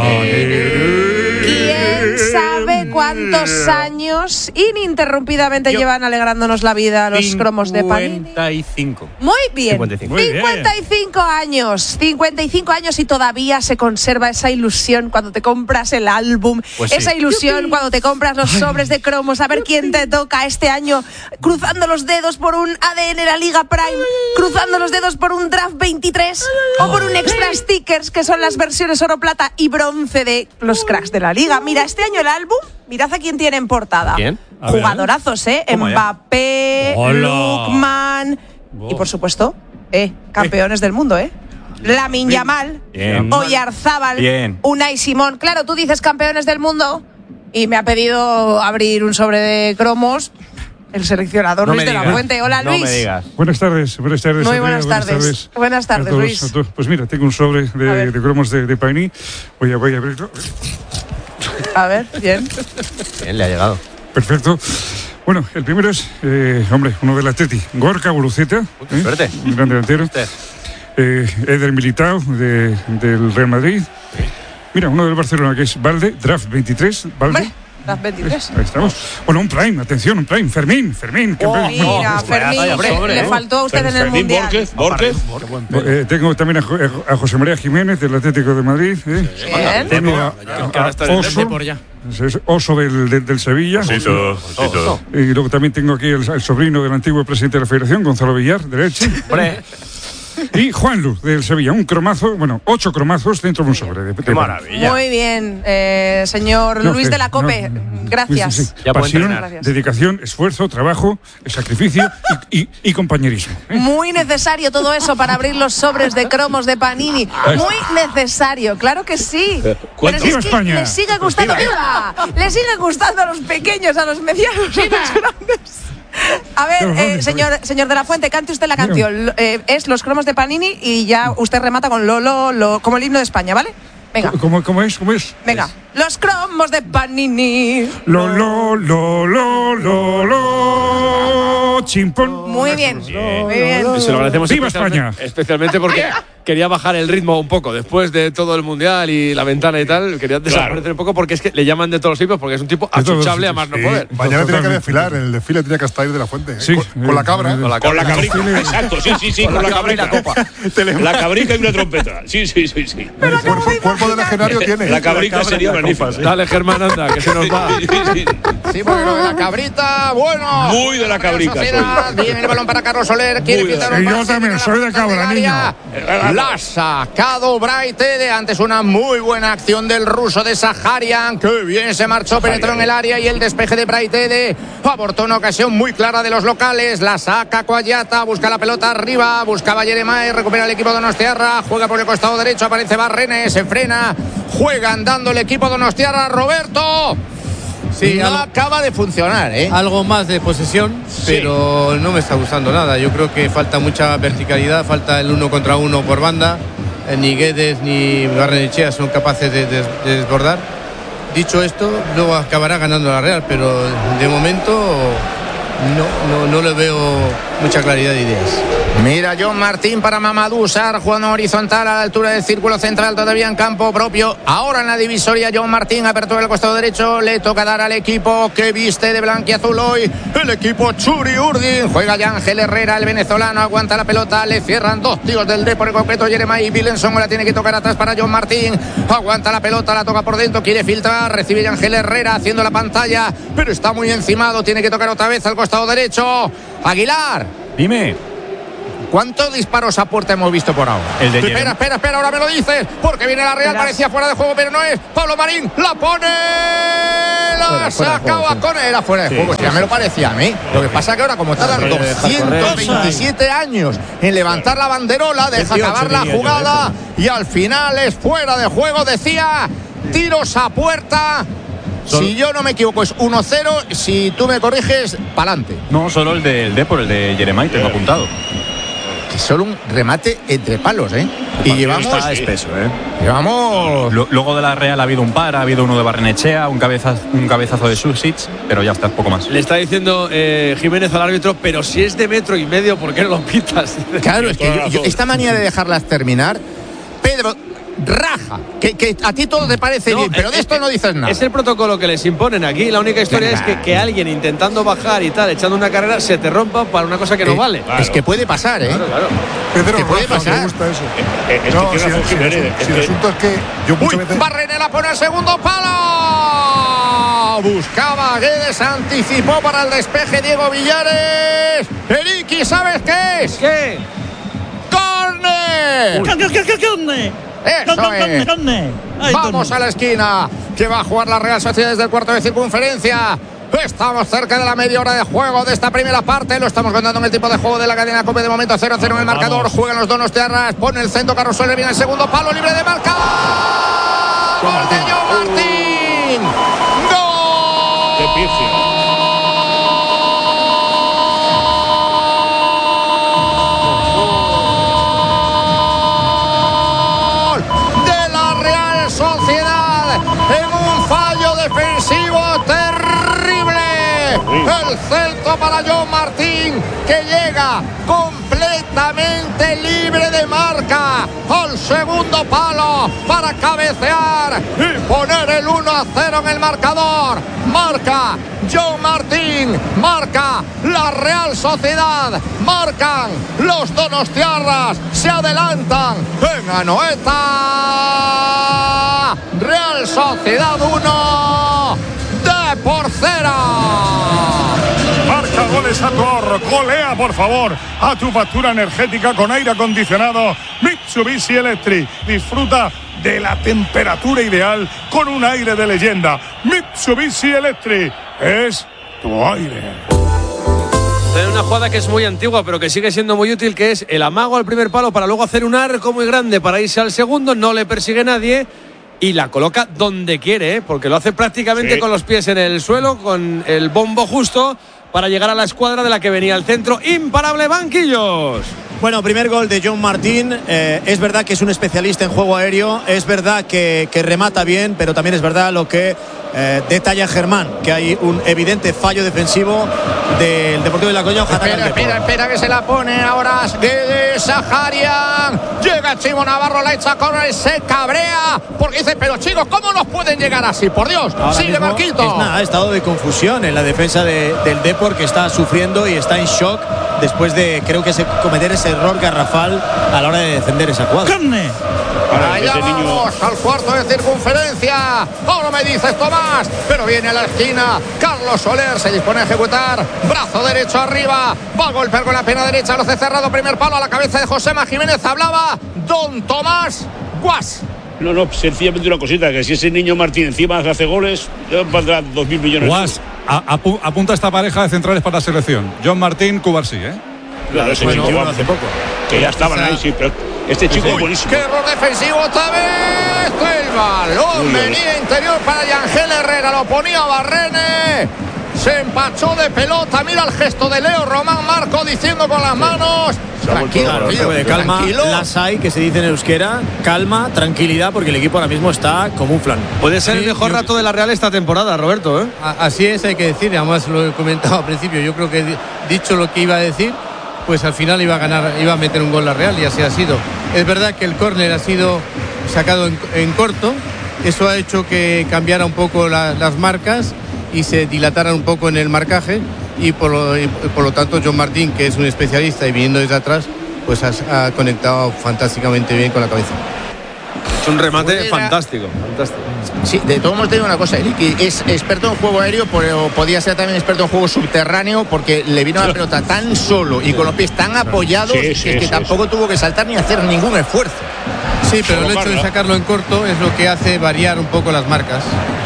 Panini. ¿Quién sabe cuántos años ininterrumpidamente Yo. llevan alegrándonos la vida los cromos de Panini? cincuenta y cinco. Muy bien. cincuenta y cinco. Muy cincuenta y cinco bien. años. cincuenta y cinco años y todavía se conserva esa ilusión cuando te compras el álbum. Pues esa sí. ilusión ¡Yupi! Cuando te compras los sobres de cromos. A ver ¡Yupi! quién te toca este año. Cruzando los dedos por un A D N La Liga Prime. Cruzando los dedos por un Draft veintitrés. O por un Extra Stickers, que son las versiones oro, plata y bronce de los cracks de la Liga. Mira, este año el álbum, mirad a quién tiene en portada. ¿Quién? A Jugadorazos, ¿eh? Mbappé, Lookman oh. y por supuesto, eh, campeones del mundo, ¿eh? Lamine Yamal, Oyarzábal, Unai Simón. Claro, tú dices campeones del mundo y me ha pedido abrir un sobre de cromos. El seleccionador no Luis de la Fuente. Hola, Luis. No me digas. Buenas tardes, buenas tardes. Muy buenas, buenas tardes. tardes. Buenas tardes, todos, Luis. Pues mira, tengo un sobre de, de cromos de, de Panini. Voy a, voy a abrirlo. A ver, bien. Bien, le ha llegado. Perfecto. Bueno, el primero es, eh, hombre, uno del Atleti, Gorka Guruceta. ¿eh? Suerte. Un gran delantero. Eh, Eder Militao, de, del Real Madrid. Sí. Mira, uno del Barcelona, que es Valde, Draft veintitrés. Valde. Hombre. Las veintitrés. Ahí estamos. Bueno, un Prime, atención, un Prime. Fermín, Fermín. Oh, mira, Fermín, sobre, le faltó a usted Fermín, en el Mundial. Borges, Borges. Eh, tengo también a, a José María Jiménez, del Atlético de Madrid. Eh. Bien. Tengo a, a, a Oso, Oso del, del, del Sevilla. Osito, Osito. Y luego también tengo aquí el, el sobrino del antiguo presidente de la Federación, Gonzalo Villar, de Elche. Y Juan Luz, del Sevilla, un cromazo, bueno, ocho cromazos dentro de un sobre. De, de ¡Qué maravilla! Muy bien, eh, señor no, Luis que, de la Cope, no, gracias. Sí, sí, sí. Pasión, gracias. Dedicación, esfuerzo, trabajo, sacrificio y, y, y compañerismo. ¿eh? Muy necesario todo eso para abrir los sobres de cromos de Panini. Muy necesario, claro que sí. Pero es que le sigue gustando, ¡viva! Le sigue gustando a los pequeños, a los medianos, a los grandes. A ver, eh, señor, señor de la Fuente, cante usted la canción. Eh, es Los cromos de Panini y ya usted remata con Lolo, lo, como el himno de España, ¿vale? Venga. ¿Cómo, cómo es? ¿Cómo es? Venga. Los cromos de Panini. Lo, lo, lo, lo, lo, lo, chimpón. Muy bien, muy bien. Se lo agradecemos. ¡Viva especialmente, España! Especialmente porque quería bajar el ritmo un poco. Después de todo el Mundial y la ventana y tal, quería desaparecer claro. un poco porque es que le llaman de todos los tipos porque es un tipo achuchable a más no poder. Mañana tenía que desfilar, en el desfile tenía que estar ahí de la Fuente. Sí, con, con la cabra. Con la, con la cabrica. Exacto, sí, sí, sí, con, con la, la cabrica. La copa. La cabrica y una trompeta. Sí, sí, sí, sí. El cuerpo, cuerpo de legionario tiene. La cabrica sería magnífica. Dale, Germán, anda, que se nos va. Sí, porque lo de la cabrita, bueno. Muy de la cabrica. Viene el balón para Carlos Soler. Quiere quitar un pase. Yo también soy de cabra, niño. La ha sacado Braithwaite antes una muy buena acción del ruso de Saharian. Que bien se marchó, penetró en el área y el despeje de Braithwaite abortó una ocasión muy clara de los locales. La saca Coayata, busca la pelota arriba, buscaba Yeremay, recupera el equipo donostiarra, juega por el costado derecho, aparece Barrene, se frena, juega andando el equipo donostiarra. Roberto. Sí, no algo, acaba de funcionar, ¿eh? Algo más de posesión, sí. Pero no me está gustando nada. Yo creo que falta mucha verticalidad, falta el uno contra uno por banda. Ni Guedes ni Barrenechea son capaces de, de, de desbordar. Dicho esto, luego acabará ganando la Real, pero de momento no, no, no le veo mucha claridad de ideas. Mira, John Martín para Mamadou Sarr, jugando horizontal a la altura del círculo central, todavía en campo propio. Ahora en la divisoria, John Martín, apertura del costado derecho. Le toca dar al equipo que viste de blanquiazul hoy, el equipo Churi Urdin. Juega ya Ángel Herrera, el venezolano, aguanta la pelota. Le cierran dos tíos del Depor en concreto, Jeremiah Williamson. La tiene que tocar atrás para John Martín. Aguanta la pelota, la toca por dentro, quiere filtrar. Recibe ya Ángel Herrera haciendo la pantalla, pero está muy encimado. Tiene que tocar otra vez al costado derecho. Aguilar. Dime. ¿Cuántos disparos a puerta hemos visto por ahora? El de espera, espera, espera, ahora me lo dices, porque viene la Real, parecía fuera de juego, pero no es. Pablo Marín la pone, la sacaba con era fuera de juego, sí, ya me lo parecía a mí. Lo que pasa es que ahora, como está dando doscientos veintisiete años en levantar la banderola, deja acabar la jugada y al final es fuera de juego. Decía, tiros a puerta. Si yo no me equivoco es uno cero, si tú me corriges, pa'lante. No, solo el del Depor, el de Jeremiah, tengo apuntado. Que solo un remate entre palos, ¿eh? Y llevamos... Está espeso, ¿eh? Llevamos... Luego de la Real ha habido un par, ha habido uno de Barrenechea, un cabezazo, un cabezazo de Susic, pero ya está, poco más. Le está diciendo eh, Jiménez al árbitro, pero si es de metro y medio, ¿por qué no lo pitas? Claro, es que yo, yo, esta manía de dejarlas terminar, Pedro... raja, que, que a ti todo te parece no, bien, pero de esto es, no dices nada. Es el protocolo que les imponen aquí. La única historia claro. es que, que alguien intentando bajar y tal, echando una carrera, se te rompa para una cosa que eh, no vale. Claro. Es que puede pasar, ¿eh? Claro, claro. Pedro, que puede Rafa, pasar. Me gusta eso. Eh, eh, no, es que si, si, Jiménez, si, es si que... el asunto es que yo muchas Uy, veces... Barrene la pone al segundo palo. Buscaba Guedes, anticipó para el despeje Diego Villares. Eriki, ¿sabes qué es? ¿Qué? ¡Córner! ¿Qué, qué, qué, qué, Eso es. Vamos a la esquina, que va a jugar la Real Sociedad desde el cuarto de circunferencia. Estamos cerca de la media hora de juego de esta primera parte. Lo estamos contando en el tipo de juego de la cadena COPE. De momento cero cero en el marcador. Vamos. Juegan los donostiarras. Pone el centro Carlos Soler. Viene el segundo palo libre de marca. ¡Gol de John Martín! ¡Gol! ¡Qué pifia! El centro para John Martín, que llega completamente libre de marca al segundo palo para cabecear y poner el uno a cero en el marcador. Marca John Martín, marca la Real Sociedad, marcan los donostiarras, se adelantan en Anoeta. Real Sociedad uno, Depor cero. Marca goles a tu ahorro, golea por favor a tu factura energética con aire acondicionado Mitsubishi Electric. Disfruta de la temperatura ideal con un aire de leyenda. Mitsubishi Electric es tu aire. Hay una jugada que es muy antigua pero que sigue siendo muy útil, que es el amago al primer palo para luego hacer un arco muy grande para irse al segundo, no le persigue nadie y la coloca donde quiere, ¿eh? Porque lo hace prácticamente sí. con los pies en el suelo, con el bombo justo para llegar a la escuadra de la que venía al centro. Imparable, Banquillos. Bueno, primer gol de John Martín. Eh, es verdad que es un especialista en juego aéreo, es verdad que, que remata bien, pero también es verdad lo que eh, detalla Germán, que hay un evidente fallo defensivo del Deportivo de La Coruña. Espera, espera, espera, que se la pone ahora Guedes, Saharian. Llega Chimo Navarro, la echa corner, se cabrea, porque dice, pero chicos, ¿cómo nos pueden llegar así? Por Dios, ahora sigue Marquito. Es nada, estado de confusión en la defensa de, del Depor, que está sufriendo y está en shock después de, creo que, se, cometer ese error garrafal a la hora de defender esa cuadra. ¡Carne! Allá vamos al cuarto de circunferencia. Ahora me dices Tomás, pero viene a la esquina Carlos Soler, se dispone a ejecutar, brazo derecho arriba, va a golpear con la pierna derecha, lo hace cerrado, primer palo a la cabeza de Josema Jiménez. Hablaba don Tomás Guas. No, no, sencillamente una cosita, que si ese niño Martín encima hace goles, valdrá dos mil millones. Guas, apu apunta esta pareja de centrales para la selección. John Martín, Cubarsí, ¿eh? Claro, ese bueno, chico, hace poco. Que ya estaban ahí, sí, pero este chico es buenísimo. ¡Qué error defensivo otra vez! El balón venía interior para Yangel Herrera, lo ponía Barrene. Se empachó de pelota, mira el gesto de Leo Román Marco diciendo con las manos. Tranquilo, claro, tío, de calma, tranquilo. las hay, que se dice en euskera, calma, tranquilidad, porque el equipo ahora mismo está como un flan. Puede ser sí, el mejor yo... rato de la Real esta temporada, Roberto, ¿eh? Así es, hay que decir, además lo he comentado al principio, yo creo que he dicho lo que iba a decir. pues al final iba a ganar, iba a meter un gol la Real, y así ha sido. Es verdad que el córner ha sido sacado en, en corto, eso ha hecho que cambiara un poco la, las marcas y se dilataran un poco en el marcaje, y por lo, y por lo tanto John Martín, que es un especialista y viniendo desde atrás, pues ha, ha conectado fantásticamente bien con la cabeza. Es un remate Fuera. fantástico, fantástico. Sí, de todos modos te digo una cosa, Eric, es experto en juego aéreo, pero podía ser también experto en juego subterráneo, porque le vino la pelota tan solo y con los pies tan apoyados, sí, sí, que, es que sí, tampoco sí. tuvo que saltar ni hacer ningún esfuerzo. Sí, pero el hecho de sacarlo en corto es lo que hace variar un poco las marcas.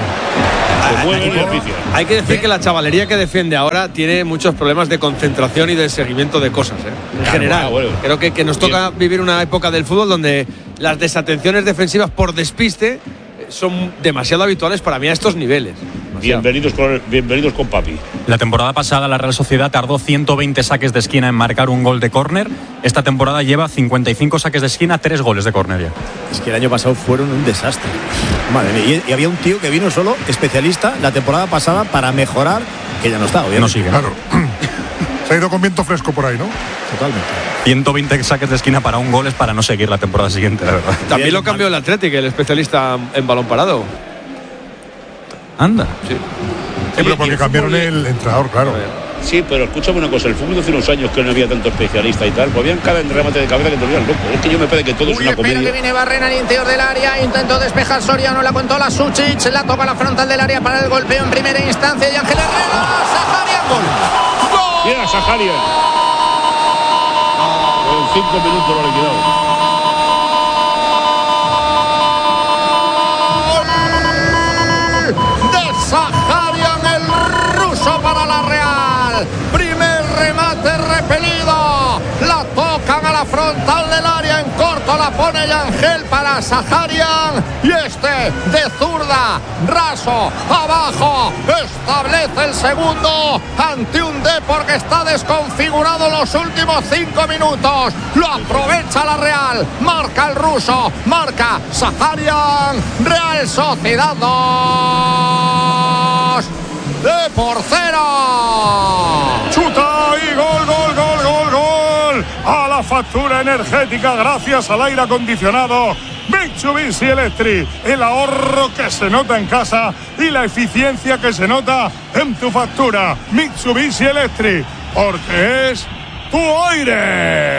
Hay que decir que la chavalería que defiende ahora tiene muchos problemas de concentración y de seguimiento de cosas, ¿eh? En claro, general. Bueno, bueno. Creo que, que nos toca Bien. vivir una época del fútbol donde las desatenciones defensivas por despiste son demasiado habituales para mí a estos niveles. Bienvenidos con, bienvenidos con papi. La temporada pasada la Real Sociedad tardó ciento veinte saques de esquina en marcar un gol de córner. Esta temporada lleva cincuenta y cinco saques de esquina, tres goles de córner ya. Es que el año pasado fueron un desastre. Madre mía. Y, y había un tío que vino solo, especialista, la temporada pasada para mejorar, que ya no está, obviamente. No sigue. Claro. Se ha ido con viento fresco por ahí, ¿no? Totalmente. ciento veinte saques de esquina para un gol es para no seguir la temporada siguiente, la verdad. También Bien, lo cambió el Atlético, el especialista en balón parado. Anda. Sí. Sí, pero porque cambiaron el entrenador, claro. Sí, pero escúchame una cosa, el fútbol de hace unos años que no había tanto especialista y tal, pues habían cada remate de cabeza que te volvían loco. Es que yo me parece que todo Uy, es una comedia. Que viene Barrena al interior del área, intentó despejar Soriano, la contó la Suchic, la toca la frontal del área para el golpeo en primera instancia y Ángel Herrera, Saharian, gol. ¡Gol! Mira, Saharian. En cinco minutos lo ha liquidado. Saharian, el ruso para la Real. Primer remate repelido. La tocan a la frontal del área en corto. La pone Yangel para Saharian. Y este de zurda. Raso. Abajo. Establece el segundo ante un Depor que está desconfigurado los últimos cinco minutos. Lo aprovecha la Real. Marca el ruso. Marca Saharian. Real Sociedad dos. De por cero. Chuta y gol, gol, gol, gol, gol. A la factura energética gracias al aire acondicionado Mitsubishi Electric. El ahorro que se nota en casa y la eficiencia que se nota en tu factura. Mitsubishi Electric, porque es tu aire.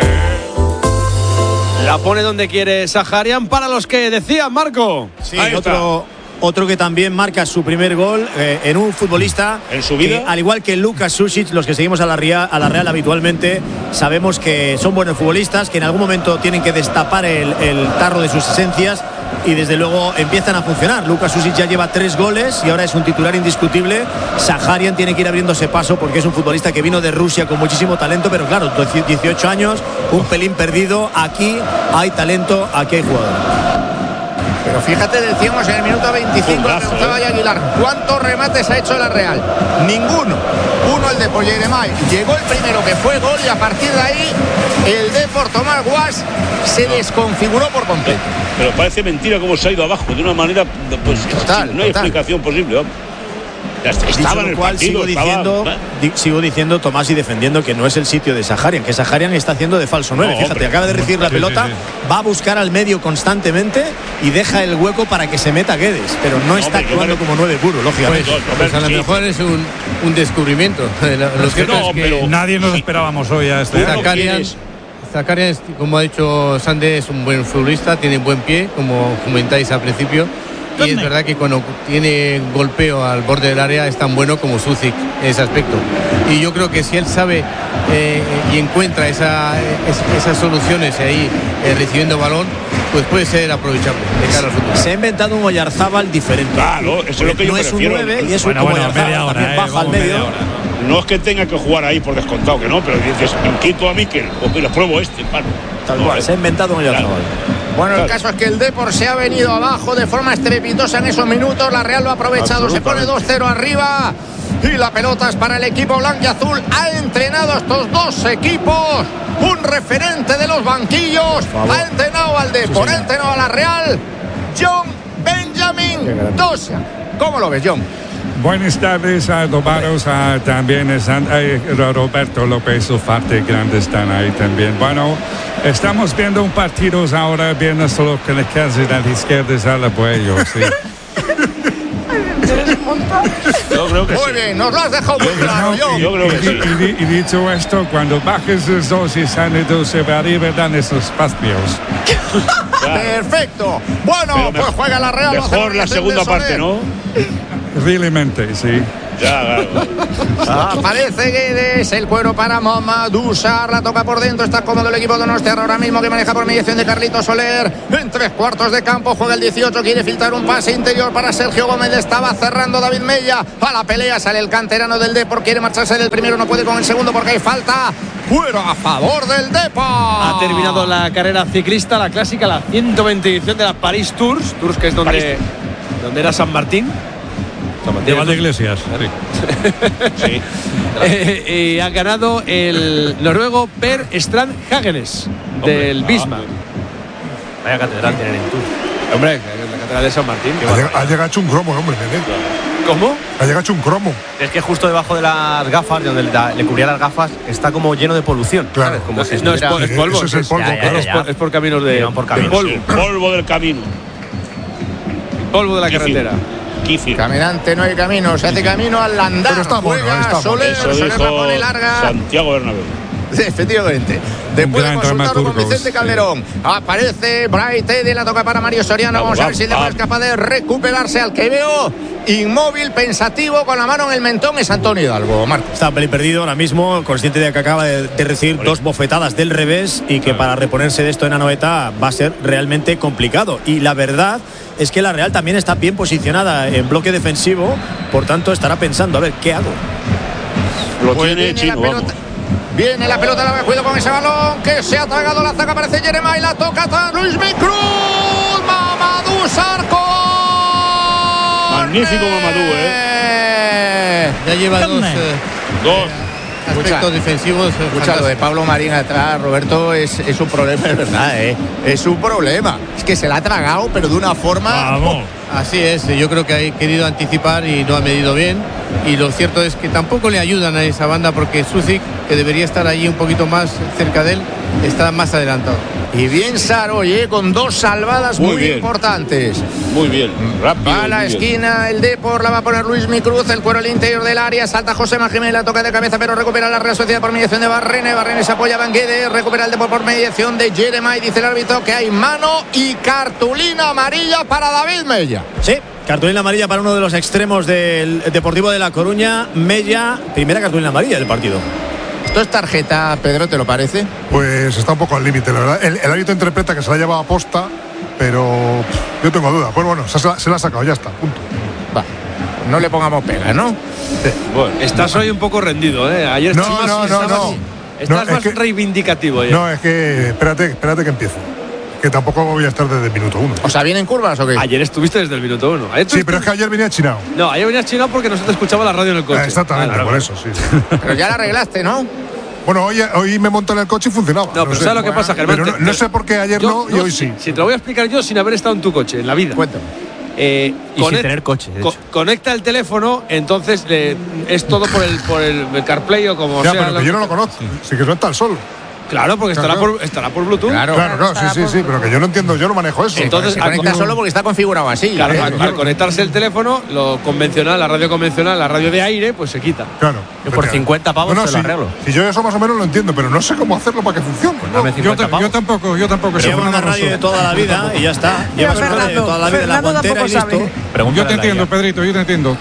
La pone donde quiere Saharian para los que decían, Marco. Sí, Ahí otro... Está. Otro que también marca su primer gol eh, en un futbolista en su vida, que, al igual que Lucas Sušić, los que seguimos a la, Real, a la Real habitualmente, sabemos que son buenos futbolistas, que en algún momento tienen que destapar el, el tarro de sus esencias y desde luego empiezan a funcionar. Lucas Sušić ya lleva tres goles y ahora es un titular indiscutible. Saharian tiene que ir abriéndose paso porque es un futbolista que vino de Rusia con muchísimo talento, pero claro, dieciocho años, un pelín perdido. Aquí hay talento, aquí hay jugadores. Pero fíjate, decíamos en el minuto veinticinco, le preguntaba a Aguilar, ¿cuántos remates ha hecho la Real? Ninguno. Uno el de Polleremay. Llegó el primero que fue gol y a partir de ahí el Depor Tomás Guas se desconfiguró por completo. Pero parece mentira cómo se ha ido abajo de una manera, pues total, no hay total. explicación posible, vamos. Estaba en el cual partido, sigo diciendo, estaba... di, sigo diciendo Tomás y defendiendo que no es el sitio de Saharian, que Saharian está haciendo de falso nueve. No, Fíjate, hombre, acaba de recibir la pelota, sí, sí, sí. va a buscar al medio constantemente y deja el hueco para que se meta Guedes, pero no, no está hombre, actuando como nueve puro, lógicamente. Pues, pues, pues a lo sí. mejor es un, un descubrimiento. Los que no, es que nadie nos esperábamos hoy a este. Saharian, Saharian, como ha dicho Sande, es un buen futbolista, tiene buen pie, como comentáis al principio. Y es verdad que cuando tiene golpeo al borde del área es tan bueno como Sušić en ese aspecto. Y yo creo que si él sabe eh, y encuentra esa, es, esas soluciones ahí eh, recibiendo balón, pues puede ser aprovechable de cara al futuro. Se ha inventado un Oyarzábal diferente. Claro, eso es lo que yo no prefiero. Es un nueve y es bueno, un bueno, media hora, también eh, baja al medio. No es que tenga que jugar ahí por descontado, que no, pero dices, quito a Mikel, o que lo pruebo este, claro. Tal cual, no, se ha inventado un Oyarzábal. Claro. Bueno, el caso es que el Depor se ha venido abajo de forma estrepitosa en esos minutos. La Real lo ha aprovechado, se pone dos cero arriba. Y la pelota es para el equipo blanquiazul. Ha entrenado a estos dos equipos. Un referente de los banquillos. Ha entrenado al Depor, sí, ha entrenado a la Real. John Benjamin Dosia. ¿Cómo lo ves, John? buenas tardes a todos, a, también están eh, Roberto López, Ufarte Grande están ahí también. Bueno, estamos viendo un partido ahora, viendo solo que le queda de la izquierda es al abuelo, sí. Yo creo que Muy sí. bien, nos lo has dejado muy claro. Yo, yo creo que y, sí. Y, y, y dicho esto, cuando bajes los dos y salen dos arriba, dan esos espacios. Perfecto. Bueno, Pero pues juega la Real. Mejor la segunda parte, ¿no? Realmente, sí. Ya, claro. Aparece Guedes, el cuero para Mamadou Sarr, la toca por dentro, está cómodo el equipo de Donostiarra ahora mismo, que maneja por mediación de Carlitos Soler, en tres cuartos de campo, juega el dieciocho, quiere filtrar un pase interior para Sergio Gómez, estaba cerrando David Mella, a la pelea sale el canterano del Depor, quiere marcharse del primero, no puede con el segundo porque hay falta, cuero a favor del Depor. Ha terminado la carrera ciclista, la clásica, la ciento veinte edición de la París Tours, Tours que es donde, París. donde era San Martín. Lleva de Iglesias. Sí. sí. eh, y ha ganado el noruego Per Strand Hagenes del Bisma. Ah, Vaya catedral tienen en Tours. Hombre, la catedral de San Martín. Ha llegado, ha llegado hecho un cromo, hombre. ¿Cómo? Ha llegado hecho un cromo. Es que justo debajo de las gafas, donde le, le cubría las gafas, está como lleno de polución. Claro. ¿Sabes? Como no, si no, es, es polvo. Eso es el polvo, ya, ya, claro. Es, por, es por caminos de, no, por caminos. de polvo. Sí, polvo del camino. Polvo de la Kifir. carretera. Kifir. Caminante no hay camino, se hace camino al andar. Pero está bueno, juega está bueno. Soler, Eso Soler la dijo pone larga. Santiago Bernabéu. Efectivamente. Después de consultarlo con Vicente Calderón, aparece Bright Teddy, la toca para Mario Soriano. Vamos, Vamos a ver si el es capaz de recuperarse. Al que veo inmóvil, pensativo, con la mano en el mentón, es Antonio Hidalgo. Marco. Está pelín perdido ahora mismo, consciente de que acaba de, de recibir Vale. dos bofetadas del revés y que para reponerse de esto en Anoeta va a ser realmente complicado. Y la verdad es que la Real también está bien posicionada en bloque defensivo, por tanto estará pensando, a ver, ¿qué hago? Lo pues tiene Chino, vamos. Viene la pelota, la cuidado con ese balón que se ha tragado la zaga, aparece Jeremai, la toca atrás, Luis Micruz, Mamadou Sarr. Magnífico Mamadou, eh. Ya lleva dos, eh, dos. aspectos Escucha, defensivos. Escucha, lo de Pablo Marín atrás, Roberto, es, es un problema, es verdad, ¿eh? Es un problema. Es que se la ha tragado, pero de una forma. Vamos. Así es, yo creo que ha querido anticipar y no ha medido bien. Y lo cierto es que tampoco le ayudan a esa banda porque Sucic, que debería estar allí un poquito más cerca de él, está más adelantado. Y bien Sarr, oye, con dos salvadas muy, muy importantes. Muy bien, rápido. Va a la esquina, bien. El Depor la va a poner Luis Micruz, el cuero al interior del área, salta José Jiménez, la toca de cabeza, pero recupera la Real Sociedad por mediación de Barrene. Barrene se apoya a Banguede, recupera el Depor por mediación de Jeremai. Dice el árbitro que hay mano y cartulina amarilla para David Mella. Sí. Cartulina amarilla para uno de los extremos del Deportivo de La Coruña, Mella, primera cartulina amarilla del partido. ¿Esto es tarjeta, Pedro, te lo parece? Pues está un poco al límite, la verdad. El, el árbitro interpreta que se la lleva a posta, pero pff, yo tengo duda. Pues bueno, se, se la ha sacado, ya está, punto. Va, no le pongamos pega, ¿no? Sí. Bueno, estás hoy un poco rendido, ¿eh? Ayer no, más, no, no, no. Estás no, más que, reivindicativo ya. No, es que espérate, espérate que empiece. Que tampoco voy a estar desde el minuto uno. O sea, ¿vienen curvas o qué? Ayer estuviste desde el minuto uno. Sí, pero es que ayer venía chinado. No, ayer venías chinado porque no se te escuchaba la radio en el coche. Ah, exactamente, ah, por eso, sí, sí. Pero ya la arreglaste, ¿no? Bueno, hoy, hoy me monté en el coche y funcionaba. No, no pero sé. ¿Sabes lo que pasa, Germán? Pero no, no sé por qué ayer yo, no y hoy sí. Si te lo voy a explicar yo sin haber estado en tu coche, en la vida. Cuéntame. Eh, y conect, sin tener coche, de co hecho. Conecta el teléfono, entonces le, es todo por el, por el CarPlay o como ya, sea. Pero que yo no lo conozco, sí, sí que suelta el sol. Claro, porque claro, estará, claro. Por, estará por Bluetooth. Claro, claro, claro sí, sí, sí, pero que yo no entiendo, yo no manejo eso. Entonces, se conecta solo porque está configurado así. Claro, al, al conectarse el teléfono, lo convencional, la radio convencional, la radio de aire, pues se quita. Claro. Yo por cincuenta pavos no, no, se lo si, arreglo. Si yo eso más o menos lo entiendo, pero no sé cómo hacerlo para que funcione. Pues no, yo, yo tampoco, yo tampoco. Lleva una radio de toda la vida y ya está. Lleva una radio de toda la vida en la guantera y listo. Yo te entiendo, Pedrito, yo te entiendo.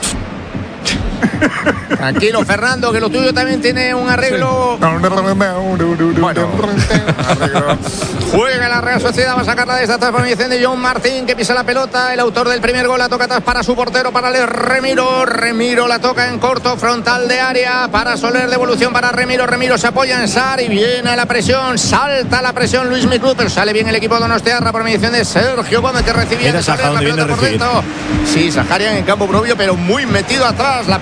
Tranquilo, Fernando, que lo tuyo también tiene un arreglo. Bueno, arreglo. Juega la Real Sociedad, va a sacarla desde atrás por mediación de John Martín, que pisa la pelota. El autor del primer gol la toca atrás para su portero, para el Remiro. Remiro la toca en corto, frontal de área para Soler, devolución para Remiro. Remiro se apoya en Sarr y viene la presión. Salta la presión Luis Micruz, pero sale bien el equipo de Donostiarra por mediación de Sergio Gómez, que recibía de Soler la pelota por dentro. Sí, Saharian en campo propio, pero muy metido atrás. La pelota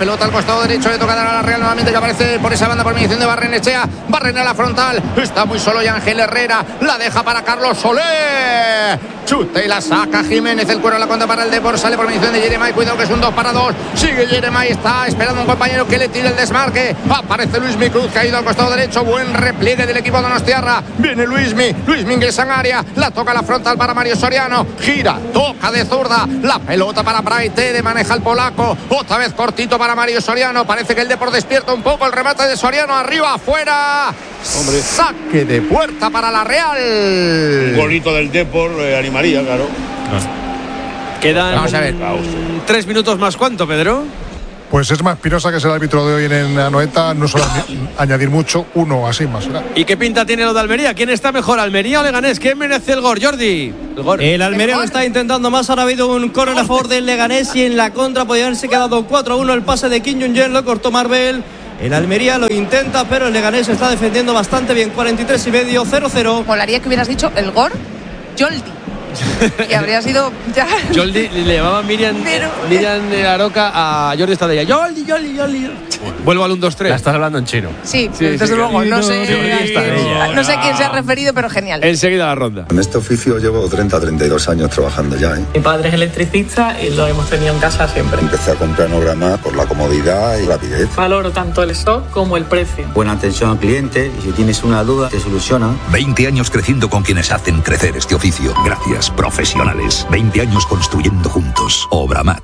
pelota al costado derecho, le toca dar a la Real nuevamente, que aparece por esa banda por mediación de Barrenechea. Barrene a la frontal, está muy solo y Ángel Herrera, la deja para Carlos Soler. Chuta y la saca Jiménez, el cuero a la contra para el Depor, sale por mediación de Jeremai, cuidado que es un dos para dos. Sigue Jeremai, está esperando un compañero que le tire el desmarque. Aparece Luismi Cruz, caído al costado derecho, buen repliegue del equipo donostiarra. Viene Luismi, Luismi ingresa en área, la toca a la frontal para Mario Soriano, gira, toca de zurda, la pelota para Braitede, maneja el polaco, otra vez cortito para Mario Soriano, parece que el Depor despierta un poco, el remate de Soriano, arriba, afuera. Hombre. Saque de puerta para la Real. Un golito del Depor eh, animaría, claro. Quedan Vamos a ver. tres minutos más. ¿Cuánto, Pedro? Pues es más Espinosa, que es el árbitro de hoy en Anoeta, no suele añadir mucho, uno así más. ¿Verdad? ¿Y qué pinta tiene lo de Almería? ¿Quién está mejor, Almería o Leganés? ¿Quién merece el gol, Jordi? El, gol. el Almería lo está intentando más. Ahora ha habido un córner a favor del Leganés y en la contra podría haberse quedado cuatro a uno. El pase de Kim Jong-un lo cortó Marbel. El Almería lo intenta, pero el Leganés está defendiendo bastante bien. cuarenta y tres y medio, cero cero. Molaría que hubieras dicho el gol Joldi. Y habría sido ya. Joldi le llamaba Miriam, Pero, Miriam Aroca a Jordi Estadella. Joldi, Joldi, Joldi. Vuelvo al uno dos tres. La estás hablando en chino. Sí, sí desde sí, luego. No sé, no sé a quién se ha referido, pero genial. Enseguida la ronda. En este oficio llevo treinta, treinta y dos años trabajando ya. ¿eh? Mi padre es electricista y lo hemos tenido en casa siempre. Empecé a comprar en Obramat por la comodidad y rapidez. Valoro tanto el stock como el precio. Buena atención al cliente y si tienes una duda te soluciona. veinte años creciendo con quienes hacen crecer este oficio. Gracias, profesionales. veinte años construyendo juntos. Obramat.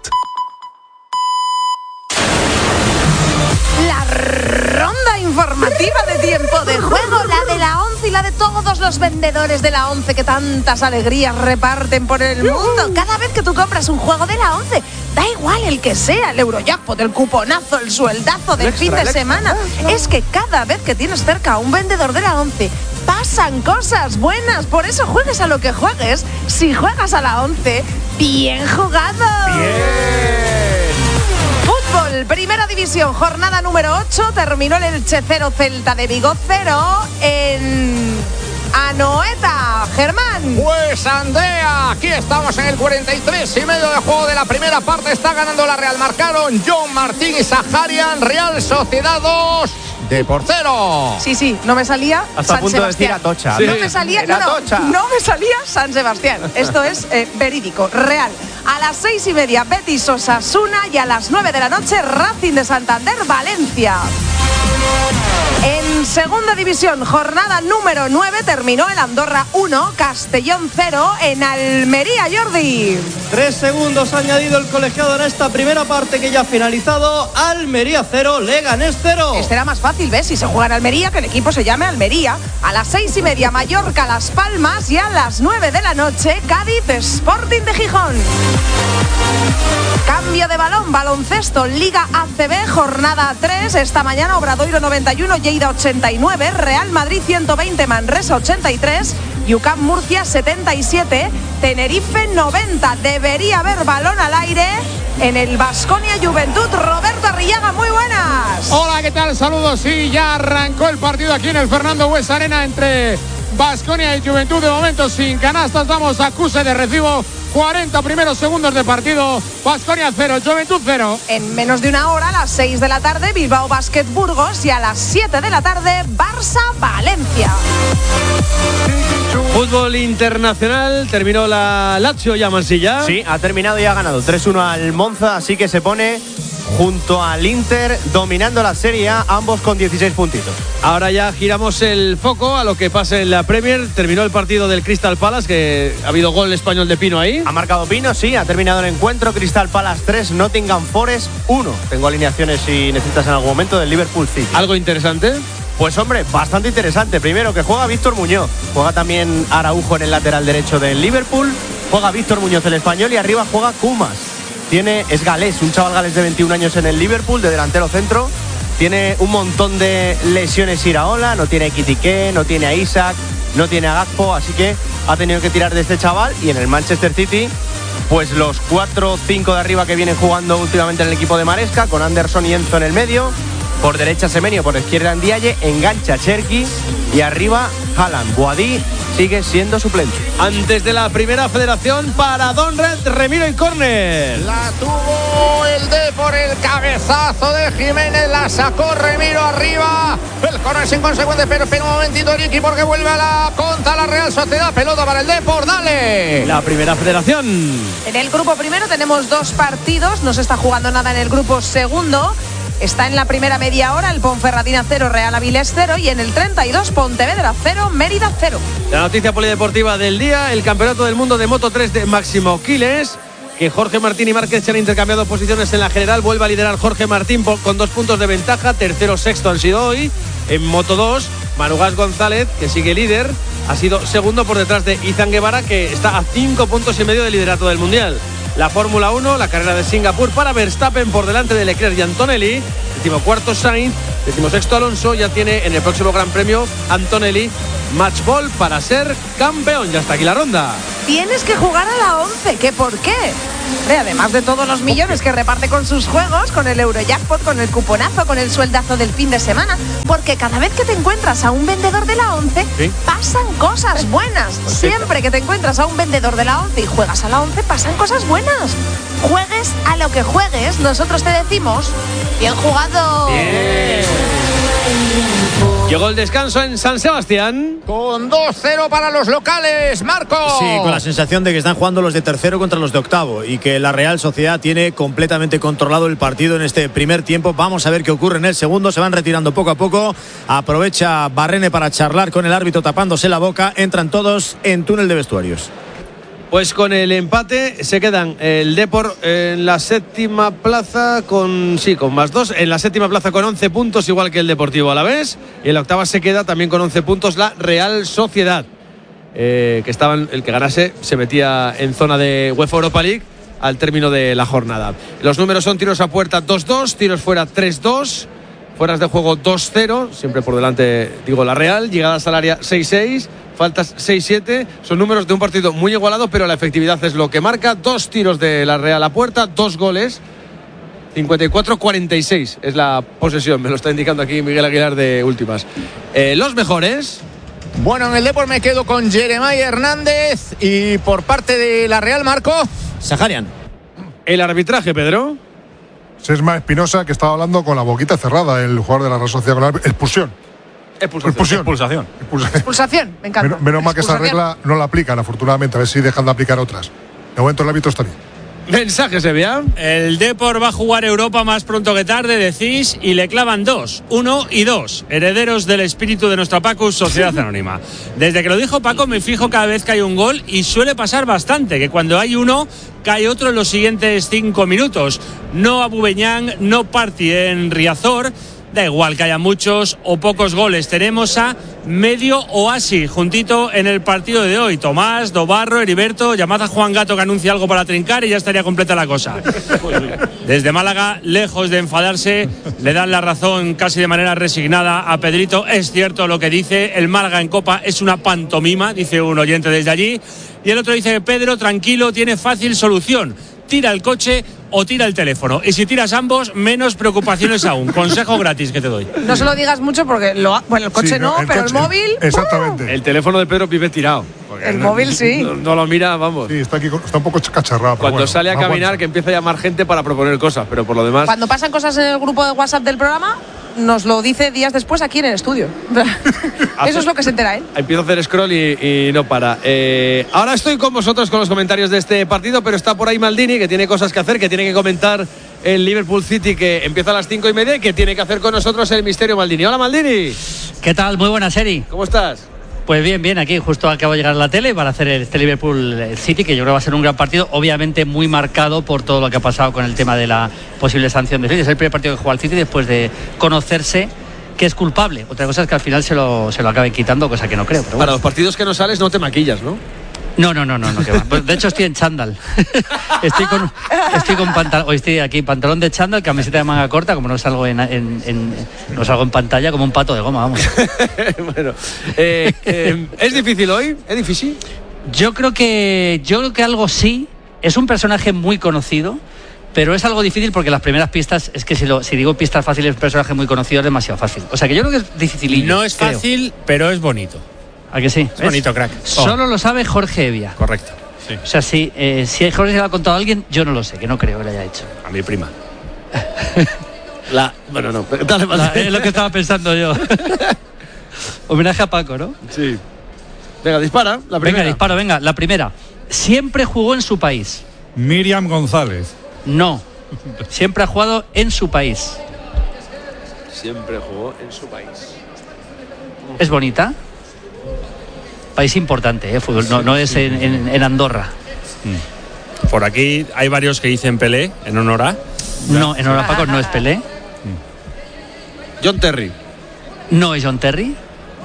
La ronda informativa de tiempo de juego, la de la once y la de todos los vendedores de la once que tantas alegrías reparten por el mundo. Cada vez que tú compras un juego de la once, da igual el que sea, el Eurojackpot, el cuponazo, el sueldazo del fin de semana. Es que cada vez que tienes cerca a un vendedor de la once, pasan cosas buenas. Por eso juegues a lo que juegues. Si juegas a la once, bien jugado. Bien. Fútbol, primera división, jornada número ocho. Terminó el Elche cero, Celta de Vigo cero en Anoeta. Germán. Pues Andrea, aquí estamos en el cuarenta y tres y medio de juego de la primera parte. Está ganando la Real. Marcaron John Martín y Saharian. Real Sociedad dos. De por cero. Sí, sí, no me salía hasta San a punto Sebastián. de decir Atocha. Sí. No me salía, no, no, no me salía San Sebastián. Esto es eh, verídico, real. A las seis y media, Betis Osasuna, y a las nueve de la noche, Racing de Santander, Valencia. En segunda división, jornada número nueve, terminó el Andorra uno, Castellón cero en Almería, Jordi. Tres segundos ha añadido el colegiado en esta primera parte que ya ha finalizado. Almería cero, Leganés cero. Este era más fácil, ¿ves? Si se juega en Almería, que el equipo se llame Almería. A las seis y media, Mallorca, Las Palmas, y a las nueve de la noche, Cádiz, Sporting de Gijón. Cambio de balón, baloncesto, Liga A C B, jornada tres. Esta mañana, Obradoiro noventa y uno, Lleida ochenta y nueve, Real Madrid ciento veinte, Manresa ochenta y tres, U C A M Murcia setenta y siete, Tenerife noventa. Debería haber balón al aire en el Baskonia Juventud. Roberto Arrillaga, muy buenas. Hola, ¿qué tal? Saludos. Sí, ya arrancó el partido aquí en el Fernando Buesa Arena entre Baskonia y Juventud. De momento sin canastas, vamos a acuse de recibo. cuarenta primeros segundos de partido. Baskonia cero, Juventud cero. En menos de una hora, a las seis de la tarde, Bilbao Basket Burgos, y a las siete de la tarde, Barça Valencia. Fútbol internacional, terminó la Lazio ya, Mansilla. Sí, ha terminado y ha ganado tres uno al Monza, así que se pone junto al Inter dominando la Serie A, ambos con dieciséis puntitos. Ahora ya giramos el foco a lo que pasa en la Premier. Terminó el partido del Crystal Palace, que ha habido gol español de Pino ahí. Ha marcado Pino, sí, ha terminado el encuentro. Crystal Palace tres, Nottingham Forest uno. Tengo alineaciones si necesitas en algún momento del Liverpool City. ¿Algo interesante? Pues hombre, bastante interesante. Primero que juega Víctor Muñoz, juega también Araujo en el lateral derecho del Liverpool, juega Víctor Muñoz el español y arriba juega Kumas. Tiene, es galés, un chaval galés de veintiún años en el Liverpool, de delantero centro. Tiene un montón de lesiones Iraola, no tiene a Ekitike, no tiene a Isaac, no tiene a Gakpo, así que ha tenido que tirar de este chaval. Y en el Manchester City, pues los cuatro o cinco de arriba que vienen jugando últimamente en el equipo de Maresca, con Anderson y Enzo en el medio. Por derecha Semenyo, por izquierda Ndiaye, engancha Cherki y arriba Haaland. Boadí sigue siendo suplente. Antes de la primera federación para Donred, Remiro y córner. La tuvo el D por el cabezazo de Jiménez, la sacó Remiro arriba. El córner es inconsecuente, pero espera un momentito Ricky porque vuelve a la contra la Real Sociedad. Pelota para el Depor, dale. La primera federación. En el grupo primero tenemos dos partidos, no se está jugando nada en el grupo segundo. Está en la primera media hora el Ponferradina cero, Real Avilés cero y en el treinta y dos Pontevedra cero, Mérida cero. La noticia polideportiva del día, el Campeonato del Mundo de Moto tres de Máximo Quiles, que Jorge Martín y Márquez se han intercambiado posiciones en la general. Vuelve a liderar Jorge Martín con dos puntos de ventaja, tercero sexto han sido hoy. En Moto dos, Manu Gas González, que sigue líder, ha sido segundo por detrás de Izan Guevara, que está a cinco puntos y medio del liderato del Mundial. La Fórmula uno, la carrera de Singapur para Verstappen por delante de Leclerc y Antonelli. Decimocuarto Sainz, decimosexto Alonso. Ya tiene en el próximo Gran Premio Antonelli match ball para ser campeón. Ya está aquí la ronda. Tienes que jugar a la once, ¿qué por qué? Hombre, además de todos los millones que reparte con sus juegos, con el Eurojackpot, con el cuponazo, con el sueldazo del fin de semana, porque cada vez que te encuentras a un vendedor de la once, ¿sí?, pasan cosas buenas. Siempre que te encuentras a un vendedor de la once y juegas a la once, pasan cosas buenas. Juegues a lo que juegues, nosotros te decimos, bien jugado. Bien. Llegó el descanso en San Sebastián. Con dos cero para los locales, Marco. Sí, con la sensación de que están jugando los de tercero contra los de octavo y que la Real Sociedad tiene completamente controlado el partido en este primer tiempo. Vamos a ver qué ocurre en el segundo. Se van retirando poco a poco. Aprovecha Barrene para charlar con el árbitro tapándose la boca. Entran todos en túnel de vestuarios. Pues con el empate se quedan el Depor en la séptima plaza con, sí, con más dos, en la séptima plaza con once puntos, igual que el Deportivo Alavés, y en la octava se queda también con once puntos la Real Sociedad, eh, que estaban, el que ganase se metía en zona de UEFA Europa League al término de la jornada. Los números son tiros a puerta dos dos, tiros fuera tres dos, fueras de juego dos cero, siempre por delante digo la Real, llegadas al área seis seis, faltas seis siete, son números de un partido muy igualado, pero la efectividad es lo que marca. Dos tiros de la Real a puerta, dos goles, cincuenta y cuatro cuarenta y seis es la posesión, me lo está indicando aquí Miguel Aguilar de Últimas. Eh, los mejores. Bueno, en el Depor me quedo con Jeremiah Hernández y por parte de la Real, Marco. Saharian. El arbitraje, Pedro. Sesma Espinosa, que estaba hablando con la boquita cerrada, el jugador de la Real Sociedad, con la expulsión. Expulsación. Expulsión. Expulsación. Expulsación. Expulsación, me encanta. Menos, menos mal que esa regla no la aplican, afortunadamente. A ver si dejan de aplicar otras. De momento el árbitro está bien. Mensaje, Sevilla. El Depor va a jugar Europa más pronto que tarde, decís, y le clavan dos. Uno y dos. Herederos del espíritu de nuestra Pacus, Sociedad Anónima. Desde que lo dijo Paco, me fijo cada vez que hay un gol y suele pasar bastante, que cuando hay uno, cae otro en los siguientes cinco minutos. No a Bubeñán, no Parti en Riazor. Da igual que haya muchos o pocos goles. Tenemos a medio oasis juntito en el partido de hoy. Tomás, Dobarro, Heriberto, llamad a Juan Gato que anuncia algo para trincar y ya estaría completa la cosa. Desde Málaga, lejos de enfadarse, le dan la razón casi de manera resignada a Pedrito. Es cierto lo que dice, el Málaga en Copa es una pantomima, dice un oyente desde allí. Y el otro dice, Pedro, tranquilo, tiene fácil solución. Tira el coche o tira el teléfono. Y si tiras ambos, menos preocupaciones aún. Consejo gratis que te doy. No se lo digas mucho porque lo, bueno, el coche sí, no, no el pero coche, el móvil. Exactamente. ¡Uh! El teléfono de Pedro vive tirado. El no, móvil sí. No, no lo mira, vamos. Sí, está aquí, está un poco cacharrado. Cuando bueno, sale a caminar, aguanta, que empieza a llamar gente para proponer cosas, pero por lo demás. Cuando pasan cosas en el grupo de WhatsApp del programa, nos lo dice días después aquí en el estudio. Eso es lo que se entera él. Empiezo a hacer scroll y, y no para. Eh, ahora estoy con vosotros con los comentarios de este partido, pero está por ahí Maldini, que tiene cosas que hacer, que tiene que comentar el Liverpool City, que empieza a las cinco y media y que tiene que hacer con nosotros el misterio Maldini. Hola, Maldini. ¿Qué tal? Muy buena serie. ¿Cómo estás? Pues bien, bien, aquí justo acabo de llegar a la tele para hacer este Liverpool City, que yo creo que va a ser un gran partido, obviamente muy marcado por todo lo que ha pasado con el tema de la posible sanción de City. Es el primer partido que juega el City después de conocerse que es culpable. Otra cosa es que al final se lo, se lo acaben quitando, cosa que no creo. Pero bueno. Para los partidos que no sales no te maquillas, ¿no? No, no, no, no, no que va. De hecho estoy en chándal. estoy con estoy con pantalón, hoy estoy aquí pantalón de chándal, camiseta de manga corta, como no salgo en, en, en no salgo en pantalla, como un pato de goma, vamos. Bueno, eh, eh, ¿es difícil hoy? ¿Es difícil? Yo creo que yo creo que algo sí. Es un personaje muy conocido, pero es algo difícil porque las primeras pistas, es que si, lo, si digo pistas fáciles, un personaje muy conocido es demasiado fácil. O sea que yo creo que es dificilillo. No es fácil, creo. Pero es bonito. ¿A que sí? Es bonito, crack. Solo lo sabe Jorge Evia. Correcto. Sí. O sea, si, eh, si Jorge se lo ha contado a alguien, yo no lo sé, que no creo que lo haya hecho. A mi prima. La, bueno, no, dale, La, es lo que estaba pensando yo. Homenaje a Paco, ¿no? Sí. Venga, dispara, la primera. Venga, disparo, venga, la primera. Siempre jugó en su país. Miriam González. No. Siempre ha jugado en su país. Siempre jugó en su país. ¿Es bonita? País importante, ¿eh? Fútbol. No, no es en, en, en Andorra. Por aquí hay varios que dicen Pelé en honor a. No, en honor a Paco no es Pelé. John Terry. No es John Terry.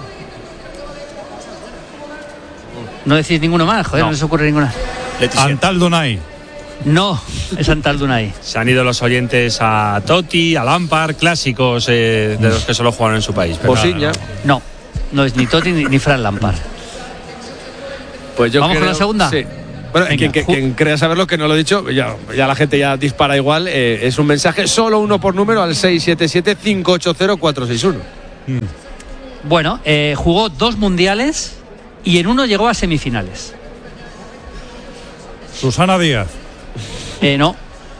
No decís ninguno más, joder, no, no les ocurre ninguna. Antal Dunay. No, es Antal Dunay. Se han ido los oyentes a Totti, a Lampard, clásicos eh, de los que solo jugaron en su país. Bosiña. No, no, no es ni Totti ni, ni Fran Lampard. Pues yo ¿Vamos creo, con la segunda? Sí. Bueno, Venga, quien, quien crea saberlo, que no lo he dicho, ya, ya la gente ya dispara igual. Eh, es un mensaje, solo uno por número, al seis siete siete, cinco ocho cero, cuatro seis uno. Bueno, eh, jugó dos mundiales y en uno llegó a semifinales. Susana Díaz. Eh, no.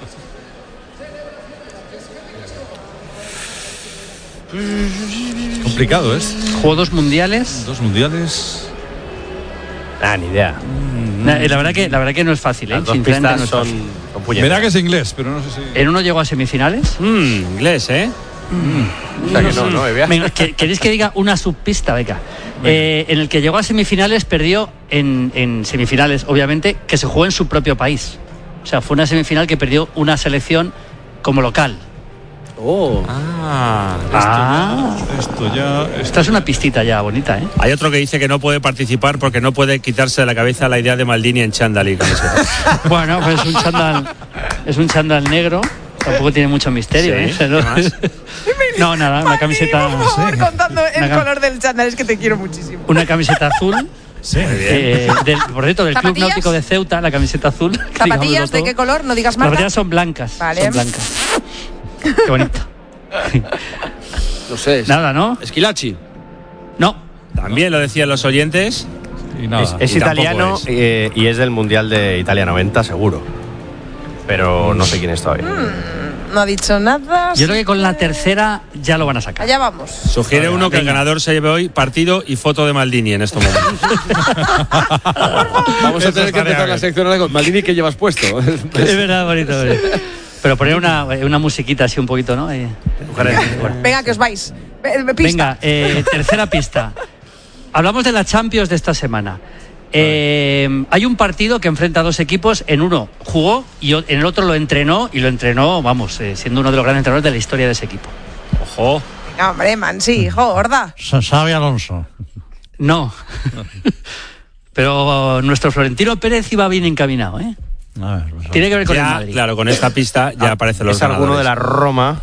Complicado, ¿es? Jugó dos mundiales. Dos mundiales. Ah, ni idea. La, la verdad que la verdad que no es fácil, ¿eh? Las dos pistas no son, son Verá que es inglés, pero no sé si. En uno llegó a semifinales. Mm, inglés, ¿eh? Mm. O sea que no, no, Evia. Venga, ¿queréis que diga una subpista? Venga. Eh, en el que llegó a semifinales, perdió en, en semifinales, obviamente, que se jugó en su propio país. O sea, fue una semifinal que perdió una selección como local. Oh. Ah, esto, ah. Ya, esto ya. Esto Esta es una pistita ya bonita, ¿eh? Hay otro que dice que no puede participar porque no puede quitarse de la cabeza la idea de Maldini en chándal y camiseta. Bueno, pues es un chándal, es un chándal negro. Tampoco tiene mucho misterio, Sí, ¿eh? ¿No? No, nada, una camiseta. Por favor, contando el Una- color del chándal, es que te quiero muchísimo. Una camiseta azul. Sí, eh, del, por cierto, del Club ¿Zapatillas? Náutico de Ceuta, la camiseta azul. ¿Zapatillas de qué color? No digas Las marca. zapatillas son blancas. Vale. Son blancas. Qué bonito. No sé. Es, Nada, ¿no? Esquilachi. No. También lo decían los oyentes. Y nada. Es, es Y tampoco italiano es. eh, y es del Mundial de Italia noventa, seguro. Pero no sé quién es todavía. Mm, no ha dicho nada. Yo creo que con la tercera ya lo van a sacar. Allá vamos. Sugiere Venga, uno que el venga. ganador se lleve hoy partido y foto de Maldini en estos momentos. Vamos a Eso tener que estaría empezar la bien. sección ahora con Maldini, que llevas puesto. Es verdad, bonito, bonito. Pero poner una, una musiquita así un poquito, ¿no? Eh, bueno. Venga, que os vais. Eh, Pista. Venga, eh, tercera pista. Hablamos de la Champions de esta semana. Eh, hay un partido que enfrenta a dos equipos. En uno jugó y o- en el otro lo entrenó. Y lo entrenó, vamos, eh, siendo uno de los grandes entrenadores de la historia de ese equipo. Ojo. Venga, hombre, man, sí, hijo, gorda. Xavi Alonso. No. Pero nuestro Florentino Pérez iba bien encaminado, ¿eh? A ver, pues, Tiene que ver con el Ya, Madrid. claro, con esta pista ya aparecen los Es alguno de ganadores. la Roma.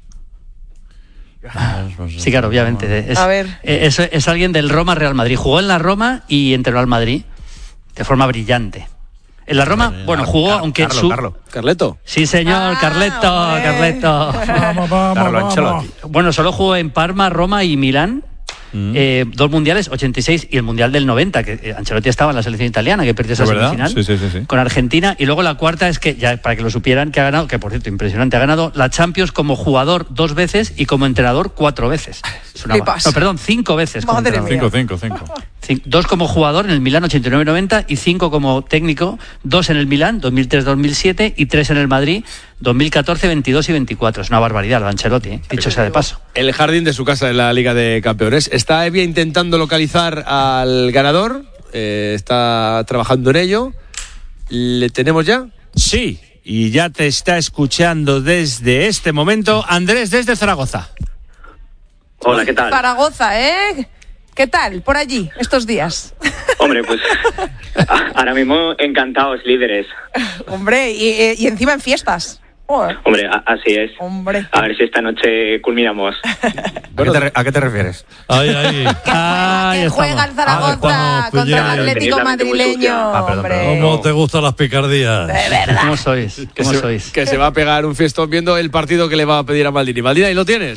Sí, claro, obviamente. Es, A ver. eh, Es, es alguien del Roma Real Madrid. Jugó en la Roma y entrenó al Madrid de forma brillante. En la Roma, bueno, jugó, aunque Carlo, su... Carlo. Carleto. Sí, señor, Ah, Carleto, hombre. Carleto. Vamos, vamos, Carlo vamos. Ancelotti. Bueno, solo jugó en Parma, Roma y Milán. Eh, dos mundiales, ochenta y seis y el mundial del noventa, que eh, Ancelotti estaba en la selección italiana, que perdió esa ¿Es verdad? semifinal Sí, sí, sí, sí. con Argentina. Y luego la cuarta es que, ya para que lo supieran, que ha ganado, que por cierto, impresionante, ha ganado la Champions como jugador dos veces y como entrenador cuatro veces. Es una Flipas. no, perdón, cinco veces como Madre entrenador. Cinco, cinco, cinco. Cin- Dos como jugador en el Milán ochenta y nueve noventa y cinco como técnico, dos en el Milán dos mil tres dos mil siete y tres en el Madrid dos mil catorce, veintidós y veinticuatro. Es una barbaridad lo de Ancelotti, ¿eh? Dicho sea de paso. El jardín de su casa en la Liga de Campeones. Está Evia intentando localizar al ganador. Eh, está trabajando en ello. ¿Le tenemos ya? Sí, y ya te está escuchando desde este momento Andrés desde Zaragoza. Hola, ¿qué tal? Zaragoza, ¿eh? ¿Qué tal por allí estos días? Hombre, pues a- ahora mismo encantados líderes. Hombre, y, y- y encima en fiestas. Joder, Hombre, a- así es. hombre. A ver si esta noche culminamos. ¿A qué te, re- a qué te refieres? Ahí, ahí. Ahí Que estamos. juega el Zaragoza cuando contra el pilláis. Atlético Tenéis la mente muy madrileño. sucia. Ah, perdón, hombre. perdón. ¿Cómo te gustan las picardías? De verdad. ¿Cómo sois? Que ¿Cómo se, sois? que se va a pegar un fiestón viendo el partido que le va a pedir a Maldini. Maldini, ahí lo tienes.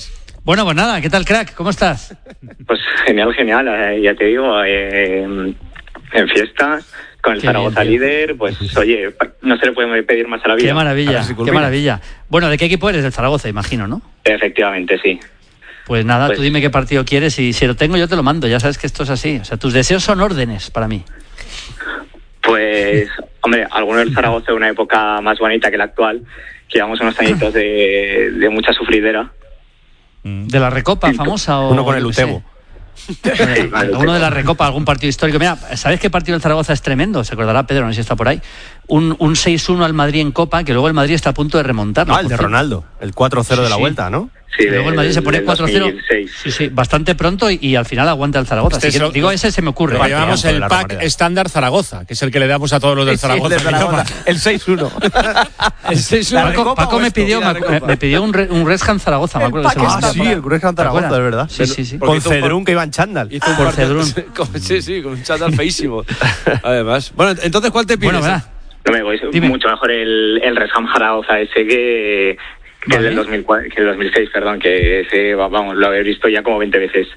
Bueno, pues nada, ¿qué tal, crack? ¿Cómo estás? Pues genial, genial, eh, ya te digo, eh, en fiesta, con el Qué Zaragoza bien, tío. líder, pues oye, no se le puede pedir más a la vida. Qué maravilla, qué maravilla. Bueno, ¿de qué equipo eres? Del Zaragoza, imagino, ¿no? Efectivamente, sí. Pues nada, Pues- tú dime qué partido quieres y si lo tengo yo te lo mando, ya sabes que esto es así. O sea, tus deseos son órdenes para mí. Pues, hombre, alguno del Zaragoza de una época más bonita que la actual, que llevamos unos añitos de, de mucha sufridera. ¿De la Recopa famosa o...? Uno con el yo qué sé? Utebo. Eh, Uno de la Recopa, algún partido histórico. Mira, ¿sabes qué partido del Zaragoza es tremendo? Se acordará Pedro, no sé si está por ahí. Un, un seis uno al Madrid en Copa, que luego el Madrid está a punto de remontarlo. Ah, el de Ronaldo, el cuatro cero Sí, de la sí. vuelta, ¿no? Sí, Y luego el Madrid se pone del cuatro cero. dos mil seis. Sí, sí, bastante pronto y, y al final aguanta el Zaragoza. Este Así es que, lo- digo, ese se me ocurre. Lo ¿eh? llamamos el pack estándar Zaragoza, que es el que le damos a todos los del Sí, sí, Zaragoza. el de Zaragoza. El seis uno. El seis uno. ¿La Paco, Recopa Paco o me esto? pidió, La me, Recopa. me pidió un, re, un Rescan Zaragoza, me acuerdo que se lo Ah, mandé sí, por ahí. el Greg Zaragoza, ¿Te de verdad. Sí, sí, sí. Con Cedrún que iba en chándal. Hizo un Por par de- Cedrún. con- Sí, sí, con un chándal feísimo. Además. Bueno, entonces, ¿cuál te pides? Bueno, verá. No me voy, Dime. mucho mejor el, el Resham Zaragoza ese que, que, Vale. el del dos mil cuatro, que el dos mil seis, perdón, que ese, vamos, lo habéis visto ya como veinte veces.